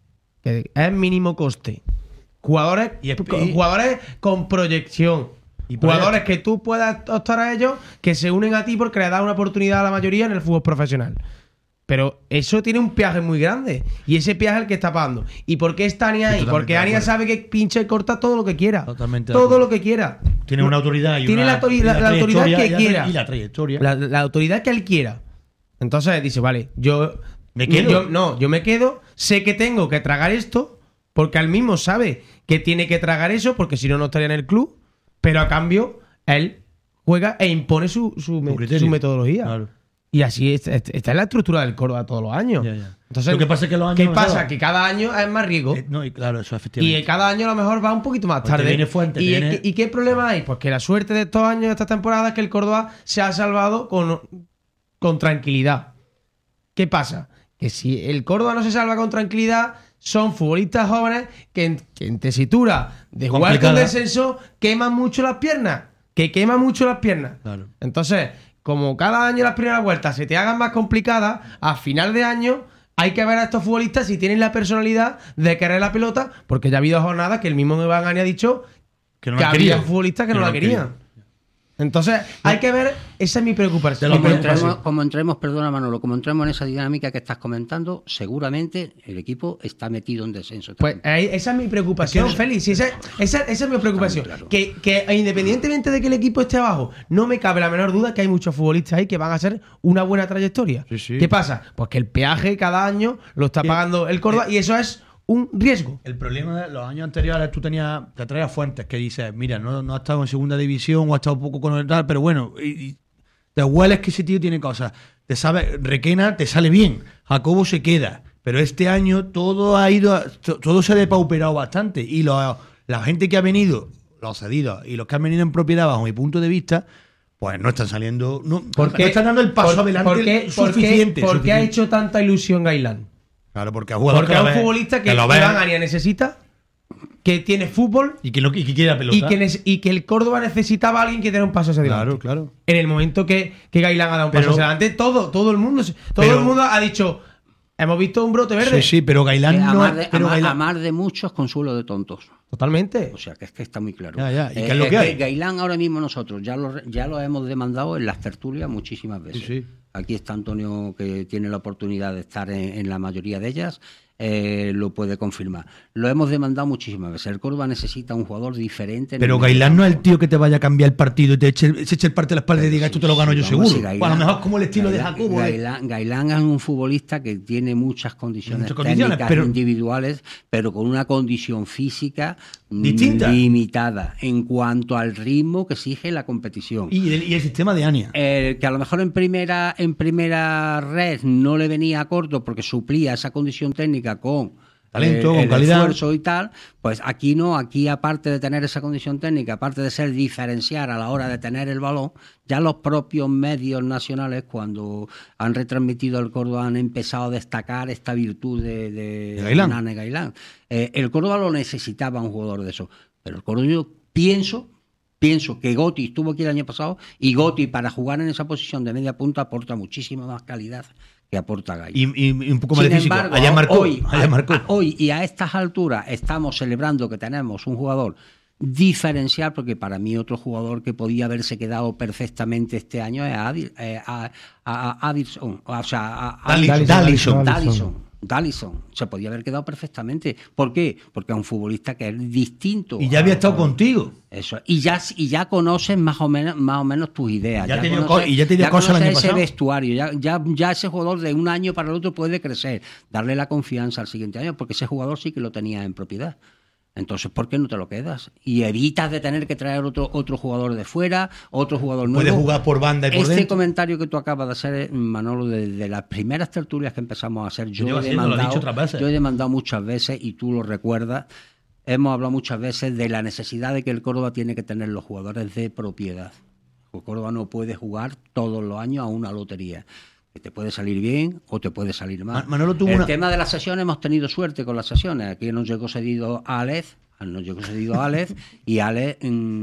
que es mínimo coste. Jugadores, con, jugadores con proyección. Y Jugadores que tú puedas optar a ellos, que se unen a ti porque le da una oportunidad a la mayoría en el fútbol profesional. Pero eso tiene un peaje muy grande. Y ese peaje es el que está pagando. ¿Y por qué está Ania ahí? Totalmente Porque de Ania acuerdo. sabe que pincha y corta todo lo que quiera. Totalmente de Todo acuerdo. lo que quiera. Tiene una autoridad y Tiene una- la, autori- y la la- la autoridad trayectoria que y la- quiera. y la trayectoria. La, la autoridad que él quiera. Entonces dice, vale, yo ¿Me quedo? yo- no, yo me quedo, sé que tengo que tragar esto, porque él mismo sabe que tiene que tragar eso, porque si no, no estaría en el club, pero a cambio, él juega e impone su, su, me- criterio. su metodología. Claro. Y así es, es- esta es la estructura del Córdoba todos los años. Entonces, Lo que pasa es que los años ¿qué no pasa? saben. Que cada año es más riesgo. Eh, no, y claro, eso Y efectivamente. cada año a lo mejor va un poquito más Pues te tarde. viene fuente, te ¿Y, viene- ¿y qué problema hay? Pues que la suerte de estos años, de esta temporada, es que el Córdoba se ha salvado con, con tranquilidad. ¿Qué pasa? Que si el Córdoba no se salva con tranquilidad, son futbolistas jóvenes que en, que en tesitura de jugar con Complicada. descenso queman mucho las piernas. Que queman mucho las piernas. Claro. Entonces, como cada año las primeras vueltas se te hagan más complicadas, a final de año hay que ver a estos futbolistas si tienen la personalidad de querer la pelota, porque ya ha habido jornadas que el mismo Iván Ani ha dicho Que no que la había querían. futbolistas que Que no no la la querían. Entonces, hay que ver, esa es mi preocupación. mi Como preocupación. entremos, como entremos, perdona Manolo, como entremos en esa dinámica que estás comentando, seguramente el equipo está metido en descenso. Pues ahí- esa es mi preocupación, Es que- Félix. Esa, esa, esa es mi preocupación. Que, que independientemente de que el equipo esté abajo, no me cabe la menor duda que hay muchos futbolistas ahí que van a hacer una buena trayectoria. sí. ¿Qué pasa? Pues que el peaje cada año lo está pagando el Córdoba y eso es un riesgo. El problema de los años anteriores, tú tenías, te traías fuentes que dices, mira, no, no ha estado en segunda división o ha estado poco con el tal, pero bueno, y, y te hueles que ese tío tiene cosas. Te sabe, Requena te sale bien, Jacobo se queda, pero este año todo ha ido, a- to- todo se ha depauperado bastante y lo- la gente que ha venido, los cedidos y los que han venido en propiedad, bajo mi punto de vista, pues no están saliendo, no, ¿Por no qué- están dando el paso por- adelante por qué- por qué- suficiente. ¿Por qué ha suficiente. hecho tanta ilusión Gailán? Claro, porque ha jugado Porque es un futbolista que lo ves Iván Ania necesita, que tiene fútbol y que, lo, y que quiere la pelota. y que, nece- y que el Córdoba necesitaba a alguien que diera un paso hacia adelante. Claro, claro. En el momento que, que Gailán ha dado un paso Pero- hacia adelante, todo, todo el mundo, se- todo Pero- el mundo ha dicho, hemos visto un brote verde. Sí, sí, pero Gailán Que a, no más es- de, a pero más- Gailán- a más de muchos, consuelo de tontos. Totalmente. O sea, que es que está muy claro. Ya, ya, ¿y Eh, qué es lo eh, que hay? Gailán ahora mismo nosotros ya lo, re- ya lo hemos demandado en las tertulias muchísimas veces. Sí, sí. Aquí está Antonio, que tiene la oportunidad de estar en, en la mayoría de ellas. eh, lo puede confirmar. Lo hemos demandado muchísimas veces. El Córdoba necesita un jugador diferente. Pero Gailán no es el tío que te vaya a cambiar el partido y te eche, se eche el parte de la espalda y diga, esto te lo gano yo seguro. Si Gailán, bueno, a lo mejor como el estilo Gailán, de Jacobo. Gailán, Gailán es un futbolista que tiene muchas condiciones, muchas condiciones técnicas pero, individuales, pero con una condición física distinta, limitada en cuanto al ritmo que exige la competición. Y el, y el sistema de Ania. Eh, que a lo mejor en primera, en primera red no le venía a corto porque suplía esa condición técnica con talento, el, con el calidad, esfuerzo y tal, pues aquí no, aquí aparte de tener esa condición técnica, aparte de ser diferenciar a la hora de tener el balón, ya los propios medios nacionales cuando han retransmitido el Córdoba han empezado a destacar esta virtud de, de, de Gailán. Nane Gailán. Eh, el Córdoba lo necesitaba un jugador de eso, pero el Córdoba yo pienso Pienso que Gotti estuvo aquí el año pasado y Gotti para jugar en esa posición de media punta aporta muchísima más calidad que aporta Gailán. Y, y, y un poco más Sin de físico. embargo, allá marcó, hoy, allá marcó. A, hoy y a estas alturas estamos celebrando que tenemos un jugador diferencial, porque para mí otro jugador que podía haberse quedado perfectamente este año es Adil, eh, a, a, a Adilson, o sea, a, a Dallison. Dallison. Dallison. Dallison se podía haber quedado perfectamente. ¿Por qué? Porque es un futbolista que es distinto. Y ya había estado contigo. Eso. Y ya, y ya conoces más o menos, más o menos tus ideas. Ya ya tenía conoces, co- y ya tenía cosas el año ese pasado. vestuario. Ya, ya, ya ese jugador de un año para el otro puede crecer. Darle la confianza al siguiente año, porque ese jugador sí que lo tenía en propiedad. Entonces, ¿por qué no te lo quedas? Y evitas de tener que traer otro otro jugador de fuera, otro jugador nuevo. Puede jugar por banda y por este dentro. comentario que tú acabas de hacer, Manolo, desde de las primeras tertulias que empezamos a hacer, yo, Lleva he haciendo, lo ha demandado, dicho otras veces. yo he demandado muchas veces, y tú lo recuerdas, hemos hablado muchas veces de la necesidad de que el Córdoba tiene que tener los jugadores de propiedad. El Córdoba no puede jugar todos los años a una lotería. Que te puede salir bien o te puede salir mal. Manolo tuvo el una... tema de las sesiones, hemos tenido suerte con las sesiones. Aquí nos llegó cedido a Alex, nos llegó cedido a Alex, y Alex,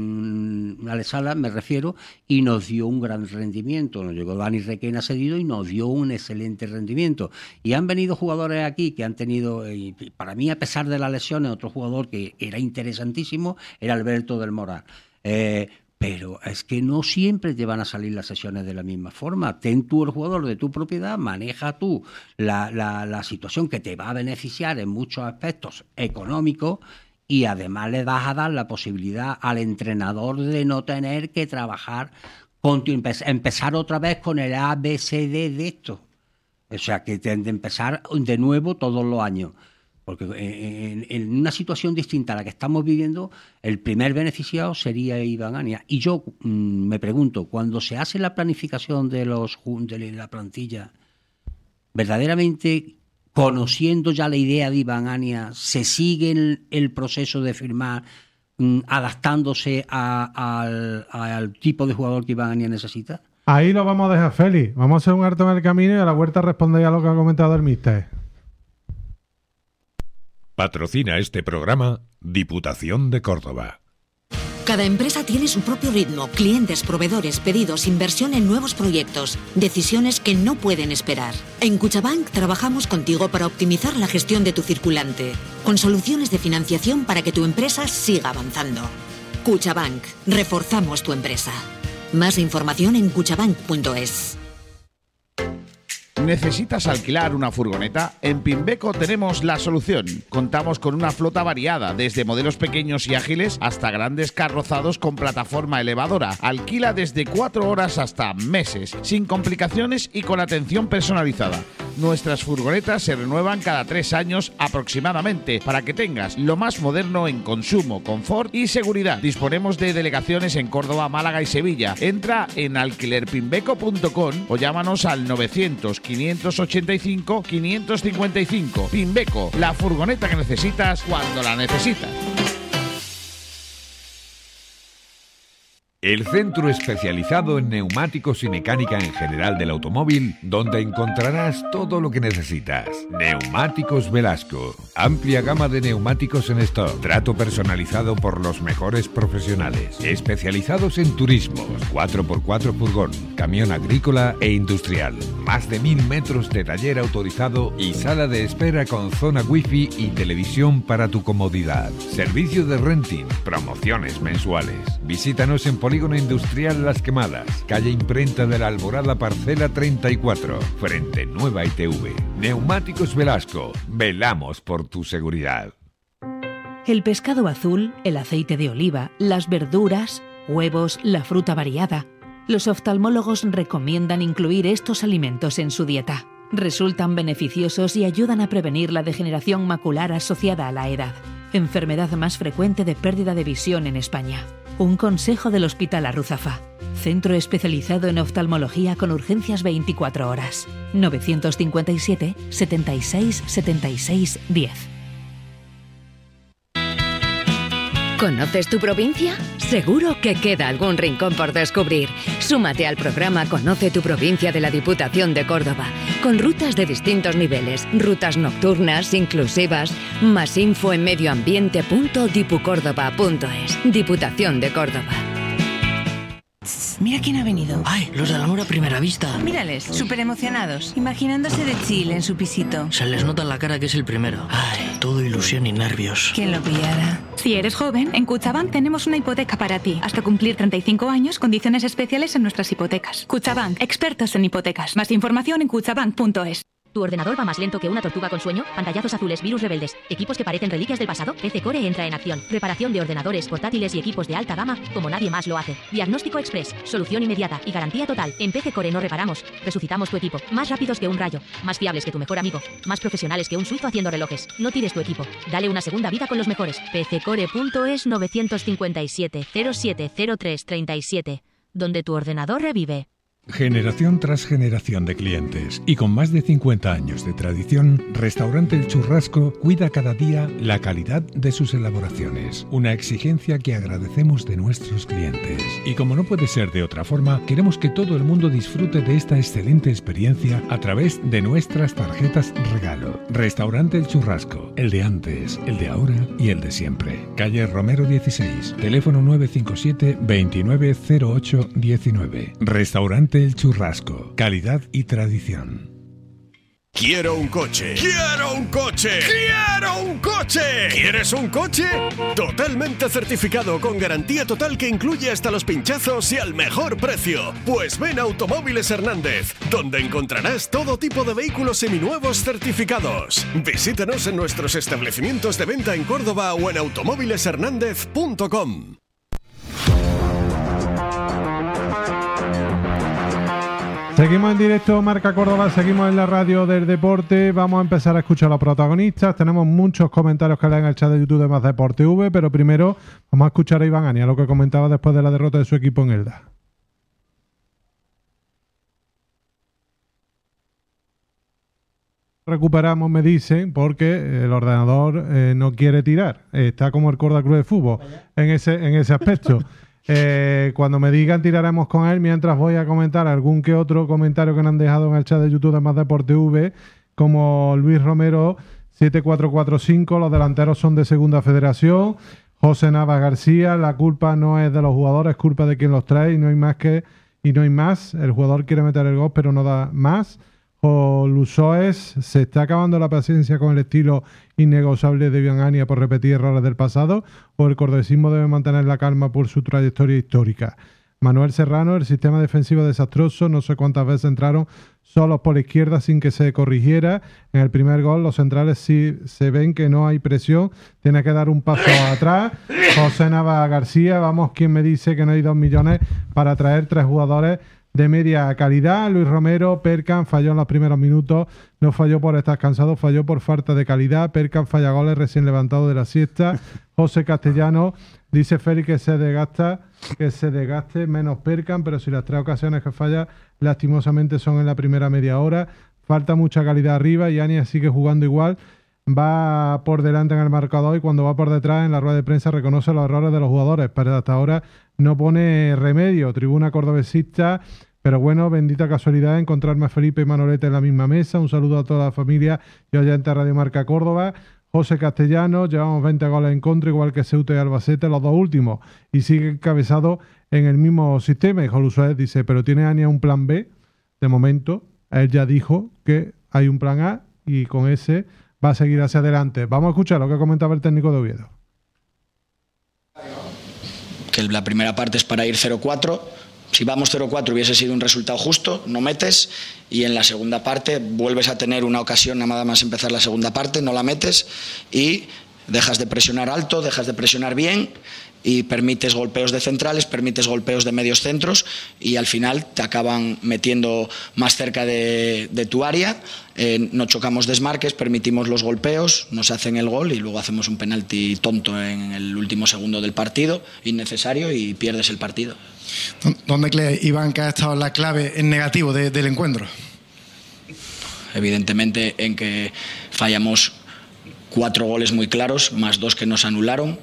mm, Alex Sala, me refiero, y nos dio un gran rendimiento. Nos llegó Dani Requena cedido y nos dio un excelente rendimiento. Y han venido jugadores aquí que han tenido, y para mí, a pesar de las lesiones, otro jugador que era interesantísimo era Alberto del Moral. Eh, Pero es que no siempre te van a salir las sesiones de la misma forma. Ten tú el jugador de tu propiedad, maneja tú la, la, la situación que te va a beneficiar en muchos aspectos económicos, y además le vas a dar la posibilidad al entrenador de no tener que trabajar, con tu, empezar otra vez con el A, B, C, D de esto. O sea, que de empezar de nuevo todos los años. Porque en, en una situación distinta a la que estamos viviendo, el primer beneficiado sería Iván Ania. Y yo mmm, me pregunto, cuando se hace la planificación de los de la plantilla, verdaderamente, conociendo ya la idea de Iván Ania, ¿se sigue el, el proceso de firmar mmm, adaptándose a, a, al, al tipo de jugador que Iván Ania necesita? Ahí lo vamos a dejar, Félix. Vamos a hacer un harto en el camino y a la vuelta respondéis a lo que ha comentado el míster. Patrocina este programa Diputación de Córdoba. Cada empresa tiene su propio ritmo, clientes, proveedores, pedidos, inversión en nuevos proyectos, decisiones que no pueden esperar. En Cuchabank trabajamos contigo para optimizar la gestión de tu circulante, con soluciones de financiación para que tu empresa siga avanzando. Cuchabank, reforzamos tu empresa. Más información en cuchabank punto es. ¿Necesitas alquilar una furgoneta? En Pimbeco tenemos la solución. Contamos con una flota variada, desde modelos pequeños y ágiles hasta grandes carrozados con plataforma elevadora. Alquila desde cuatro horas hasta meses, sin complicaciones y con atención personalizada. Nuestras furgonetas se renuevan cada tres años aproximadamente, para que tengas lo más moderno en consumo, confort y seguridad. Disponemos de delegaciones en Córdoba, Málaga y Sevilla. Entra en alquiler pimbeco punto com o llámanos al novecientos, quinientos ochenta y cinco, quinientos cincuenta y cinco. Pimbeco, la furgoneta que necesitas cuando la necesitas. El centro especializado en neumáticos y mecánica en general del automóvil, donde encontrarás todo lo que necesitas. Neumáticos Velasco. Amplia gama de neumáticos en stock. Trato personalizado por los mejores profesionales. Especializados en turismos, cuatro por cuatro furgón, camión agrícola e industrial. Más de mil metros de taller autorizado y sala de espera con zona wifi y televisión para tu comodidad. Servicio de renting, promociones mensuales. Visítanos en Pol Polígono Industrial Las Quemadas, calle Imprenta de la Alborada, parcela treinta y cuatro, frente Nueva I T V. Neumáticos Velasco, velamos por tu seguridad. El pescado azul, el aceite de oliva, las verduras, huevos, la fruta variada. Los oftalmólogos recomiendan incluir estos alimentos en su dieta. Resultan beneficiosos y ayudan a prevenir la degeneración macular asociada a la edad, enfermedad más frecuente de pérdida de visión en España. Un consejo del Hospital Arruzafa, centro especializado en oftalmología con urgencias veinticuatro horas. novecientos cincuenta y siete, setenta y seis, setenta y seis, diez. ¿Conoces tu provincia? Seguro que queda algún rincón por descubrir. Súmate al programa Conoce tu provincia de la Diputación de Córdoba, con rutas de distintos niveles, rutas nocturnas, inclusivas. Más info en medioambiente punto dipucórdoba punto es. Diputación de Córdoba. Mira quién ha venido. ¡Ay! Los del amor a primera vista. Mírales, súper emocionados, imaginándose de chill en su pisito. Se les nota en la cara que es el primero. ¡Ay! Todo ilusión y nervios. ¿Quién lo pillara? Si eres joven, en Cuchabank tenemos una hipoteca para ti. Hasta cumplir treinta y cinco años, condiciones especiales en nuestras hipotecas. Cuchabank, expertos en hipotecas. Más información en cuchabank punto es. ¿Tu ordenador va más lento que una tortuga con sueño? Pantallazos azules, virus rebeldes, equipos que parecen reliquias del pasado. P C Core entra en acción. Reparación de ordenadores, portátiles y equipos de alta gama como nadie más lo hace. Diagnóstico express, solución inmediata y garantía total. En P C Core no reparamos, resucitamos tu equipo. Más rápidos que un rayo, más fiables que tu mejor amigo, más profesionales que un suizo haciendo relojes. No tires tu equipo, dale una segunda vida con los mejores. P C Core punto es novecientos cincuenta y siete, cero siete cero tres treinta y siete, donde tu ordenador revive. Generación tras generación de clientes y con más de cincuenta años de tradición, Restaurante El Churrasco cuida cada día la calidad de sus elaboraciones, una exigencia que agradecemos de nuestros clientes. Y como no puede ser de otra forma, queremos que todo el mundo disfrute de esta excelente experiencia a través de nuestras tarjetas regalo. Restaurante El Churrasco, el de antes, el de ahora y el de siempre. Calle Romero dieciséis, teléfono nueve cinco siete, veintinueve cero ocho diecinueve. Restaurante El Churrasco, calidad y tradición. Quiero un coche. Quiero un coche. Quiero un coche. ¿Quieres un coche? Totalmente certificado con garantía total que incluye hasta los pinchazos y al mejor precio. Pues ven a Automóviles Hernández, donde encontrarás todo tipo de vehículos seminuevos certificados. Visítanos en nuestros establecimientos de venta en Córdoba o en automóviles hernández punto com. Seguimos en directo, Marca Córdoba, seguimos en la radio del deporte. Vamos a empezar a escuchar a los protagonistas. Tenemos muchos comentarios que leer en el chat de YouTube de Más Deporte V, pero primero vamos a escuchar a Iván Ania, lo que comentaba después de la derrota de su equipo en Elda. Recuperamos, me dicen, porque el ordenador eh, no quiere tirar. Está como el Córdoba Club de Fútbol en ese, en ese aspecto. Eh, cuando me digan tiraremos con él, mientras voy a comentar algún que otro comentario que nos han dejado en el chat de YouTube de Más Deporte V, como Luis Romero siete cuatro cuatro cinco, los delanteros son de Segunda Federación. José Navas García, la culpa no es de los jugadores, es culpa de quien los trae y no hay más que y no hay más. El jugador quiere meter el gol pero no da más. O Lusoes, se está acabando la paciencia con el estilo innegociable de Iván Ania por repetir errores del pasado, o el cordobesismo debe mantener la calma por su trayectoria histórica. Manuel Serrano, el sistema defensivo desastroso, no sé cuántas veces entraron solos por la izquierda sin que se corrigiera. En el primer gol los centrales sí se ven que no hay presión, tiene que dar un paso atrás. José Nava García, vamos, ¿quién me dice que no hay dos millones para traer tres jugadores de media calidad? Luis Romero, Perkan falló en los primeros minutos, no falló por estar cansado, falló por falta de calidad. Perkan falla goles recién levantado de la siesta. José Castellano, dice Félix que se desgasta, que se desgaste menos Perkan, pero si las tres ocasiones que falla lastimosamente son en la primera media hora. Falta mucha calidad arriba y Ania sigue jugando igual. Va por delante en el marcador y cuando va por detrás en la rueda de prensa reconoce los errores de los jugadores, pero hasta ahora no pone remedio. Tribuna cordobesista, pero bueno, bendita casualidad encontrarme a Felipe y Manolete en la misma mesa. Un saludo a toda la familia y oyente Radio Marca Córdoba. José Castellano, llevamos veinte goles en contra, igual que Ceuta y Albacete, los dos últimos, y sigue encabezado en el mismo sistema. Y Jolusuez dice, pero ¿tiene Ania un plan B? De momento, él ya dijo que hay un plan A y con ese va a seguir hacia adelante. Vamos a escuchar lo que comentaba el técnico de Oviedo. que la primera parte es para ir cero cuatro. Si vamos cero cuatro hubiese sido un resultado justo, no metes, y en la segunda parte vuelves a tener una ocasión nada más empezar la segunda parte, no la metes y dejas de presionar alto, dejas de presionar bien y permites golpeos de centrales, permites golpeos de medios centros y al final te acaban metiendo más cerca de, de tu área, eh, no chocamos desmarques, permitimos los golpeos, nos hacen el gol y luego hacemos un penalti tonto en el último segundo del partido, innecesario, y pierdes el partido. ¿Dónde crees, Iván, que ha estado la clave en negativo de, del encuentro? Evidentemente en que fallamos cuatro goles muy claros, más dos que nos anularon.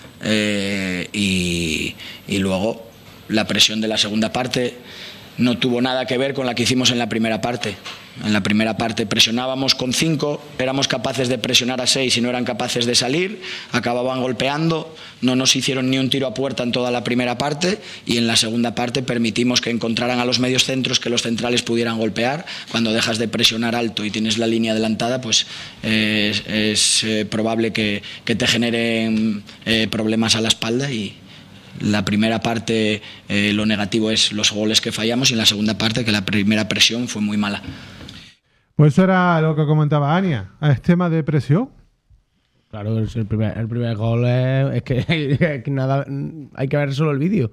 Eh, y, y luego la presión de la segunda parte no tuvo nada que ver con la que hicimos en la primera parte. En la primera parte presionábamos con cinco, éramos capaces de presionar a seis y no eran capaces de salir, acababan golpeando, no nos hicieron ni un tiro a puerta en toda la primera parte, y en la segunda parte permitimos que encontraran a los medios centros, que los centrales pudieran golpear. Cuando dejas de presionar alto y tienes la línea adelantada, pues eh, es, es eh, probable que, que te generen eh, problemas a la espalda. Y la primera parte, eh, lo negativo es los goles que fallamos, y en la segunda parte que la primera presión fue muy mala. Pues eso era lo que comentaba Ania, es tema de presión. Claro, el primer, el primer gol es, es, que, es que nada, hay que ver solo el vídeo.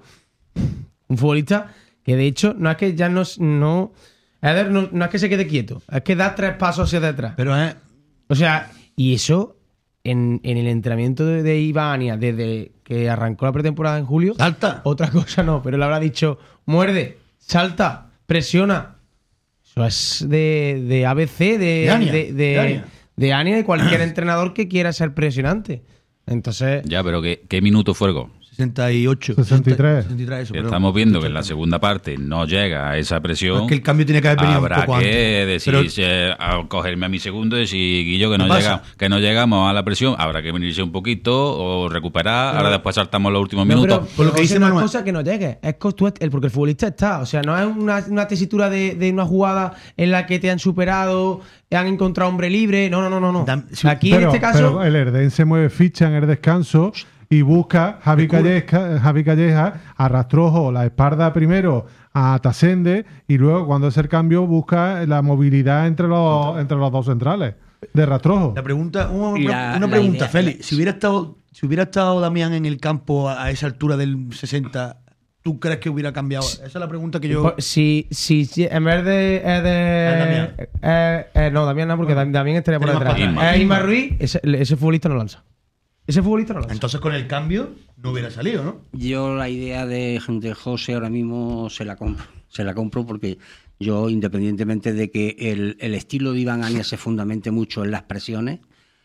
Un futbolista que de hecho no es que ya no, no, Eder, no, no es que se quede quieto, es que da tres pasos hacia detrás. Pero es... O sea, y eso en, en el entrenamiento de, de Iván Ania desde que arrancó la pretemporada en julio. ¡Salta! Otra cosa no, pero le habrá dicho, muerde, salta, presiona. Eso es de, de A B C, de, de Ania, de, de, de Ania. de Ania, de cualquier entrenador que quiera ser presionante. Entonces... Ya, pero ¿qué, qué minuto fue el gol? sesenta y ocho. sesenta y tres. sesenta y tres eso, Estamos viendo que en la segunda parte no llega a esa presión. Es que el cambio tiene que haber venido Habrá un poco que antes. decir, eh, a cogerme a mi segundo y decir, Guillo, que no, ¿Qué llega, pasa? que no llegamos a la presión. Habrá que venirse un poquito o recuperar. Pero- Ahora después saltamos los últimos No, minutos. pero por lo que dice Manuel, cosa que no llegue, es que tú- el, porque el futbolista está, o sea, no es una, una tesitura de, de una jugada en la que te han superado, han encontrado hombre libre, no, no, no, no, no. Aquí pero, en este caso, pero el Erden se mueve ficha en el descanso y busca Javi Calleja, Javi Calleja a Rastrojo, la espalda primero a Tasende, y luego cuando hace el cambio busca la movilidad entre los, entre los dos centrales de Rastrojo. La pregunta, una, La- una la pregunta, idea- Félix. Si hubiera estado, si hubiera estado Damián en el campo a, a esa altura del sesenta, ¿tú crees que hubiera cambiado? Esa es la pregunta que yo. pues, si, si, si en vez de, eh, de Es Damián. eh, eh, no, Damián no, porque Bueno, Damián estaría por tiene más detrás. patas. Es Isma Ruiz, ese, ese futbolista no lanza. Ese futbolista no lanza. Entonces con el cambio no hubiera salido, ¿no? Yo la idea de, de José ahora mismo se la compro. Se la compro porque yo, independientemente de que el, el estilo de Iván Ania se fundamente mucho en las presiones,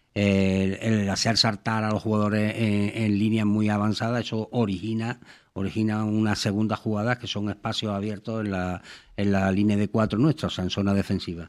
el, el hacer saltar a los jugadores en, en líneas muy avanzadas, eso origina origina una segunda jugada que son espacios abiertos en la, en la línea de cuatro nuestra, o sea, en zona defensiva.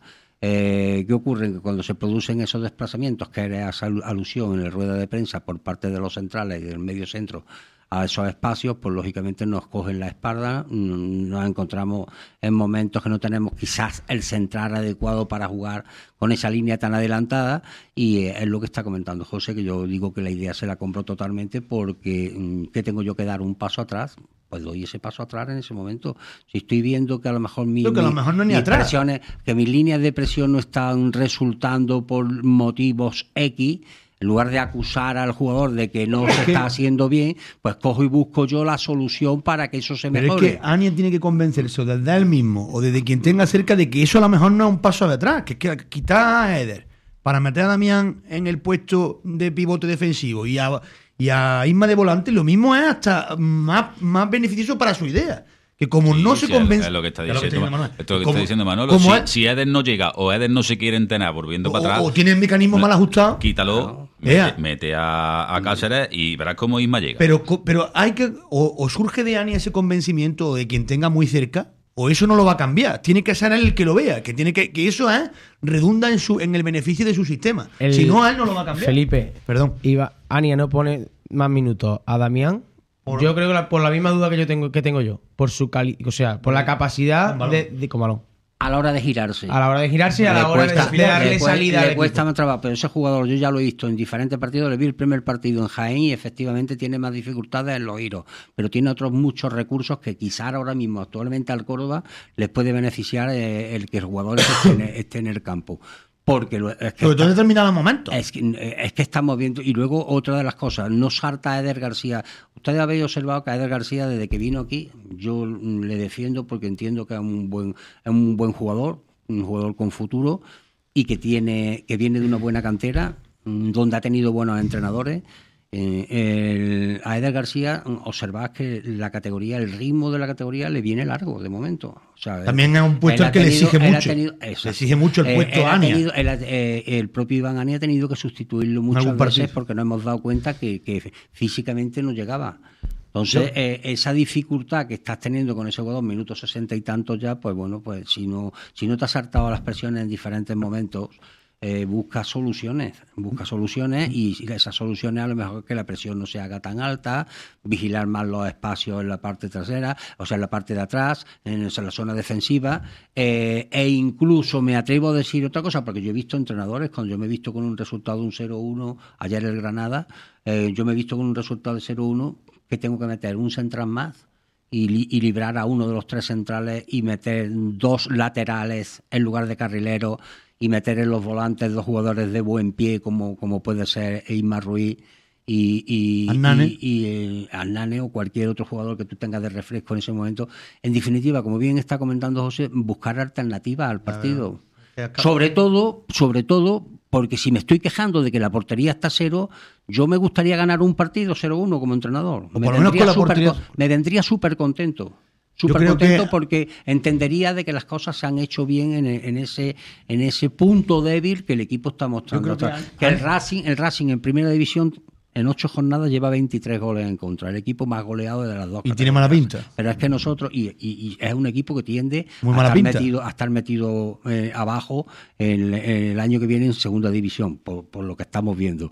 Eh, ¿Qué ocurre? Que cuando se producen esos desplazamientos, que era esa alusión en la rueda de prensa por parte de los centrales y del medio centro a esos espacios, pues lógicamente nos cogen la espalda, nos encontramos en momentos que no tenemos quizás el central adecuado para jugar con esa línea tan adelantada, y es lo que está comentando José, que yo digo que la idea se la compro totalmente porque ¿qué tengo yo que dar? ¿Un paso atrás? Pues doy ese paso atrás en ese momento. Si estoy viendo que a lo mejor, mi, Creo que a lo mi- mejor no es ni mis atrás. presiones, que mis líneas de presión no están resultando por motivos X, en lugar de acusar al jugador de que no se está haciendo bien, pues cojo y busco yo la solución para que eso se Pero mejore. es que Ania tiene que convencerse o desde él mismo o desde quien tenga cerca de que eso a lo mejor no es un paso atrás, que es que quitar a Eder para meter a Damián en el puesto de pivote defensivo y a, y a Isma de volante, lo mismo es hasta más, más beneficioso para su idea. Que como no se Sí, convence. es lo que está Es lo que diciendo, Manuel. esto es lo que Como- está diciendo Manolo. como Si, es- si Eder no llega o Eder no se quiere entrenar volviendo para atrás, o tiene el mecanismo mal ajustado. quítalo, Ea. mete, mete a, a Cáceres y verás cómo Isma llega. Pero, co- pero hay que. O, o surge de Ania ese convencimiento de quien tenga muy cerca, o eso no lo va a cambiar. Tiene que ser él el que lo vea, que tiene que, que eso ¿eh? redunda en su en el beneficio de su sistema. El- Si no, a él no lo va a cambiar. Felipe, perdón. Iba, Ania no pone más minutos a Damián. Por- yo creo que la- por la misma duda que yo tengo que tengo yo, por su cali, o sea, por la capacidad Con balón. de, de con balón. a la hora de girarse. A la hora de girarse y a la hora cuesta, de, de darle le salida le al cuesta equipo. más trabajo, pero ese jugador yo ya lo he visto en diferentes partidos, le vi el primer partido en Jaén y efectivamente tiene más dificultades en los giros, pero tiene otros muchos recursos que quizás ahora mismo actualmente al Córdoba les puede beneficiar eh, el que el jugador esté en, esté en el campo. Porque lo, es que sobre todo en determinados momentos. Es que, es que estamos viendo. Y luego otra de las cosas, no salta a Eder García. Ustedes habéis observado que a Eder García, desde que vino aquí, yo le defiendo porque entiendo que es un buen, es un buen jugador, un jugador con futuro y que tiene, que viene de una buena cantera, donde ha tenido buenos entrenadores. Eh, el, a Eder García observad que la categoría, el ritmo de la categoría le viene largo de momento. O sea, también él, es un puesto al que tenido, le exige mucho. Tenido, le exige mucho el puesto él, a él Ania. Tenido, él, eh, el propio Iván Ania ha tenido que sustituirlo muchas veces partido. porque nos hemos dado cuenta que, que físicamente no llegaba. Entonces, eh, esa dificultad que estás teniendo con ese jugador, minutos sesenta y tantos ya, pues bueno, pues si no, si no te has saltado las presiones en diferentes momentos, Eh, busca soluciones, busca soluciones y esas soluciones a lo mejor que la presión no se haga tan alta, vigilar más los espacios en la parte trasera, o sea, en la parte de atrás, en la zona defensiva, eh, e incluso me atrevo a decir otra cosa, porque yo he visto entrenadores, cuando yo me he visto con un resultado de un cero uno, ayer el Granada, eh, yo me he visto con un resultado de cero uno que tengo que meter un central más y, li- y librar a uno de los tres centrales y meter dos laterales en lugar de carrileros y meter en los volantes dos jugadores de buen pie como, como puede ser Isma Ruiz y, y, Arnane. y, y eh, Arnane o cualquier otro jugador que tú tengas de refresco en ese momento. En definitiva, como bien está comentando José, buscar alternativas al partido. Sobre todo, sobre todo, porque si me estoy quejando de que la portería está cero, yo me gustaría ganar un partido cero uno como entrenador. O Me por lo menos vendría con la súper portería- con- me vendría súper contento. Yo Súper creo contento que- porque entendería de que las cosas se han hecho bien en, en ese en ese punto débil que el equipo está mostrando. Yo creo O que sea, hay- que el Racing, el Racing en primera división en ocho jornadas lleva veintitrés goles en contra, el equipo más goleado de las dos. Y tiene mala pinta. Pero es que nosotros, y, y- y es un equipo que tiende Muy a mala estar, pinta. metido, a estar metido eh, abajo el, el año que viene en segunda división, por, por lo que estamos viendo.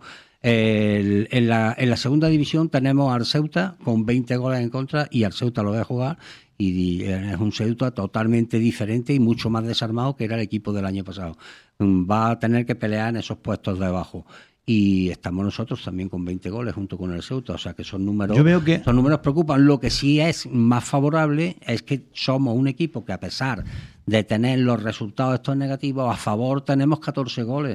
El- en, la, en la segunda división tenemos al Ceuta con veinte goles en contra y al Ceuta lo voy a jugar y es un Ceuta totalmente diferente y mucho más desarmado que era el equipo del año pasado. Va a tener que pelear en esos puestos de abajo. Y estamos nosotros también con veinte goles junto con el Ceuta, o sea que son números, Yo veo que- son números preocupan. Lo que sí es más favorable es que somos un equipo que a pesar de tener los resultados estos negativos, a favor tenemos catorce goles.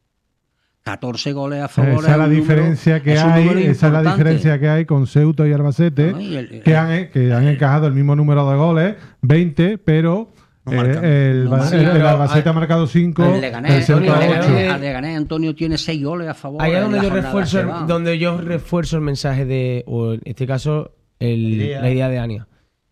catorce goles a favor. Esa es la un número- diferencia que es un hay, número esa es la importante. diferencia que hay con Ceuta y Albacete, No, y el- que, han, que han encajado el mismo número de goles, veinte, pero No eh, marcan. el, No Ba- marcan. el- el Pero Albacete hay- ha marcado cinco, El Leganés, el Ceuta Antonio, ocho. Leganés, al Leganés, Antonio tiene seis goles a favor. Ahí es en donde la yo jornada refuerzo, que va. donde yo refuerzo el mensaje de, o en este caso, el- La idea. la idea de Ania.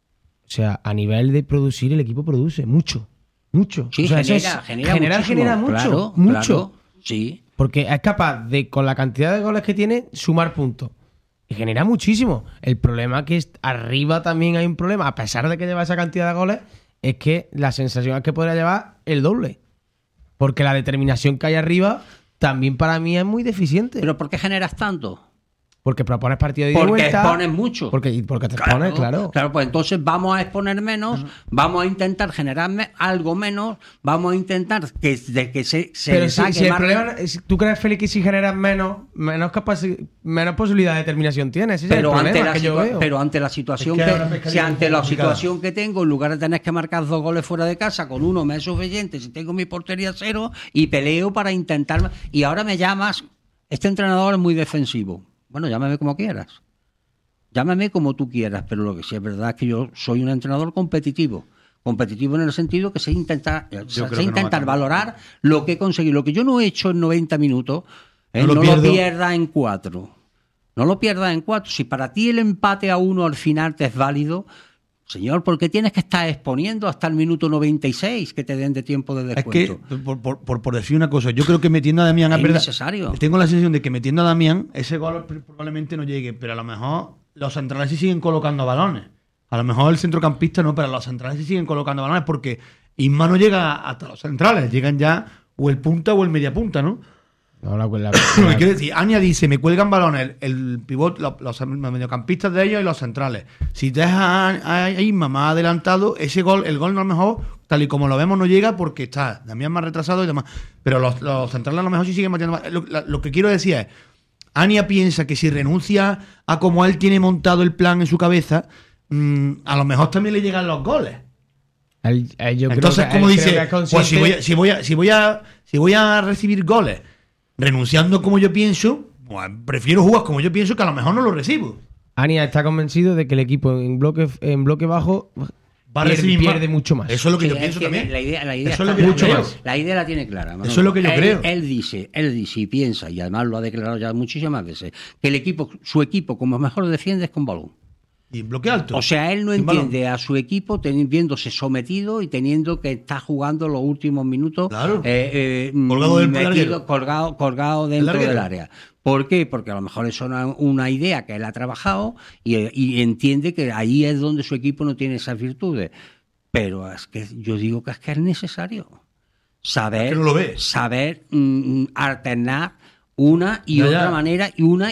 O sea, a nivel de producir, el equipo produce mucho, mucho. Sí, O sea, eso genera, es- genera, generar muchísimo. genera mucho, Claro, mucho. claro, sí. Porque es capaz de, con la cantidad de goles que tiene, sumar puntos. Y genera muchísimo. El problema es que est- arriba también hay un problema, a pesar de que lleva esa cantidad de goles, es que la sensación es que podría llevar el doble. Porque la determinación que hay arriba también para mí es muy deficiente. ¿Pero por qué generas tanto? Porque propones partido de ida y Porque vuelta. expones mucho. Porque, porque te expones, claro. Claro, pues entonces vamos a exponer menos, vamos a intentar generar me- algo menos, vamos a intentar que, de que se, se Pero le si, saque si el más- problema es- ¿tú crees, Félix, que si generas menos, menos, capaci- menos posibilidad de determinación tienes? Ese pero, es el ante problema la que yo situa- veo. pero ante la situación Es que que, ahora me si ante la complicado. situación que tengo, en lugar de tener que marcar dos goles fuera de casa, con uno me es suficiente, si tengo mi portería cero y peleo para intentar. Y ahora me llamas, este entrenador es muy defensivo. Bueno, llámame como quieras. Llámame como tú quieras, pero lo que sí es verdad es que yo soy un entrenador competitivo. Competitivo en el sentido que sé intentar, sé creo que no intentar va a valorar lo que he conseguido. Lo que yo no he hecho en noventa minutos, eh, No no, lo lo, pierdo. pierdas en cuatro. No lo pierdas en cuatro. Si para ti el empate a uno al final te es válido, señor, ¿por qué tienes que estar exponiendo hasta el minuto noventa y seis que te den de tiempo de Es que, descuento? por, por, por, por decir una cosa, yo creo que metiendo a Damián Es verdad, innecesario. Tengo la sensación de que metiendo a Damián, ese gol probablemente no llegue, pero a lo mejor los centrales sí siguen colocando balones. A lo mejor el centrocampista no, pero los centrales sí siguen colocando balones porque Isma no llega hasta los centrales, llegan ya o el punta o el media punta, ¿no? No, la, la, Lo que quiero decir, Ania dice, me cuelgan balones, el, el pivot, los, los mediocampistas de ellos y los centrales. Si dejas a, a Isma más adelantado, ese gol, el gol no a lo mejor tal y como lo vemos no llega porque está Damián más retrasado y demás. Pero los, los centrales a lo mejor sí siguen metiendo más. Lo, la, lo que quiero decir es, Ania piensa que si renuncia a como él tiene montado el plan en su cabeza, mmm, a lo mejor también le llegan los goles. El, el, yo Entonces, creo que, como el, dice, pues si voy, a, si, voy a, si, voy a, si voy a recibir goles renunciando como yo pienso, pues prefiero jugar como yo pienso que a lo mejor no lo recibo. Ania está convencido de que el equipo en bloque, en bloque bajo va a pierde, recibir pierde más. mucho más. Eso es lo que Sí, yo es pienso que también. La idea, la idea Eso es lo está que yo clara. creo. La idea la tiene clara. Manolo. Eso es lo que yo él, creo. Él dice, él dice y piensa, y además lo ha declarado ya muchísimas veces, que el equipo, su equipo, como mejor defiende es con balón. Y en bloque alto. O sea, él no Sin entiende balón. a su equipo teni- viéndose sometido y teniendo que estar jugando los últimos minutos Claro. eh, eh, Colgado del metido- larguero. colgado, colgado dentro larguero. del área. ¿Por qué? Porque a lo mejor es una, una idea que él ha trabajado y, y entiende que ahí es donde su equipo no tiene esas virtudes. Pero es que yo digo que es que es necesario saber, Es que no lo ve. saber mm, alternar una y Ya, otra ya. manera y una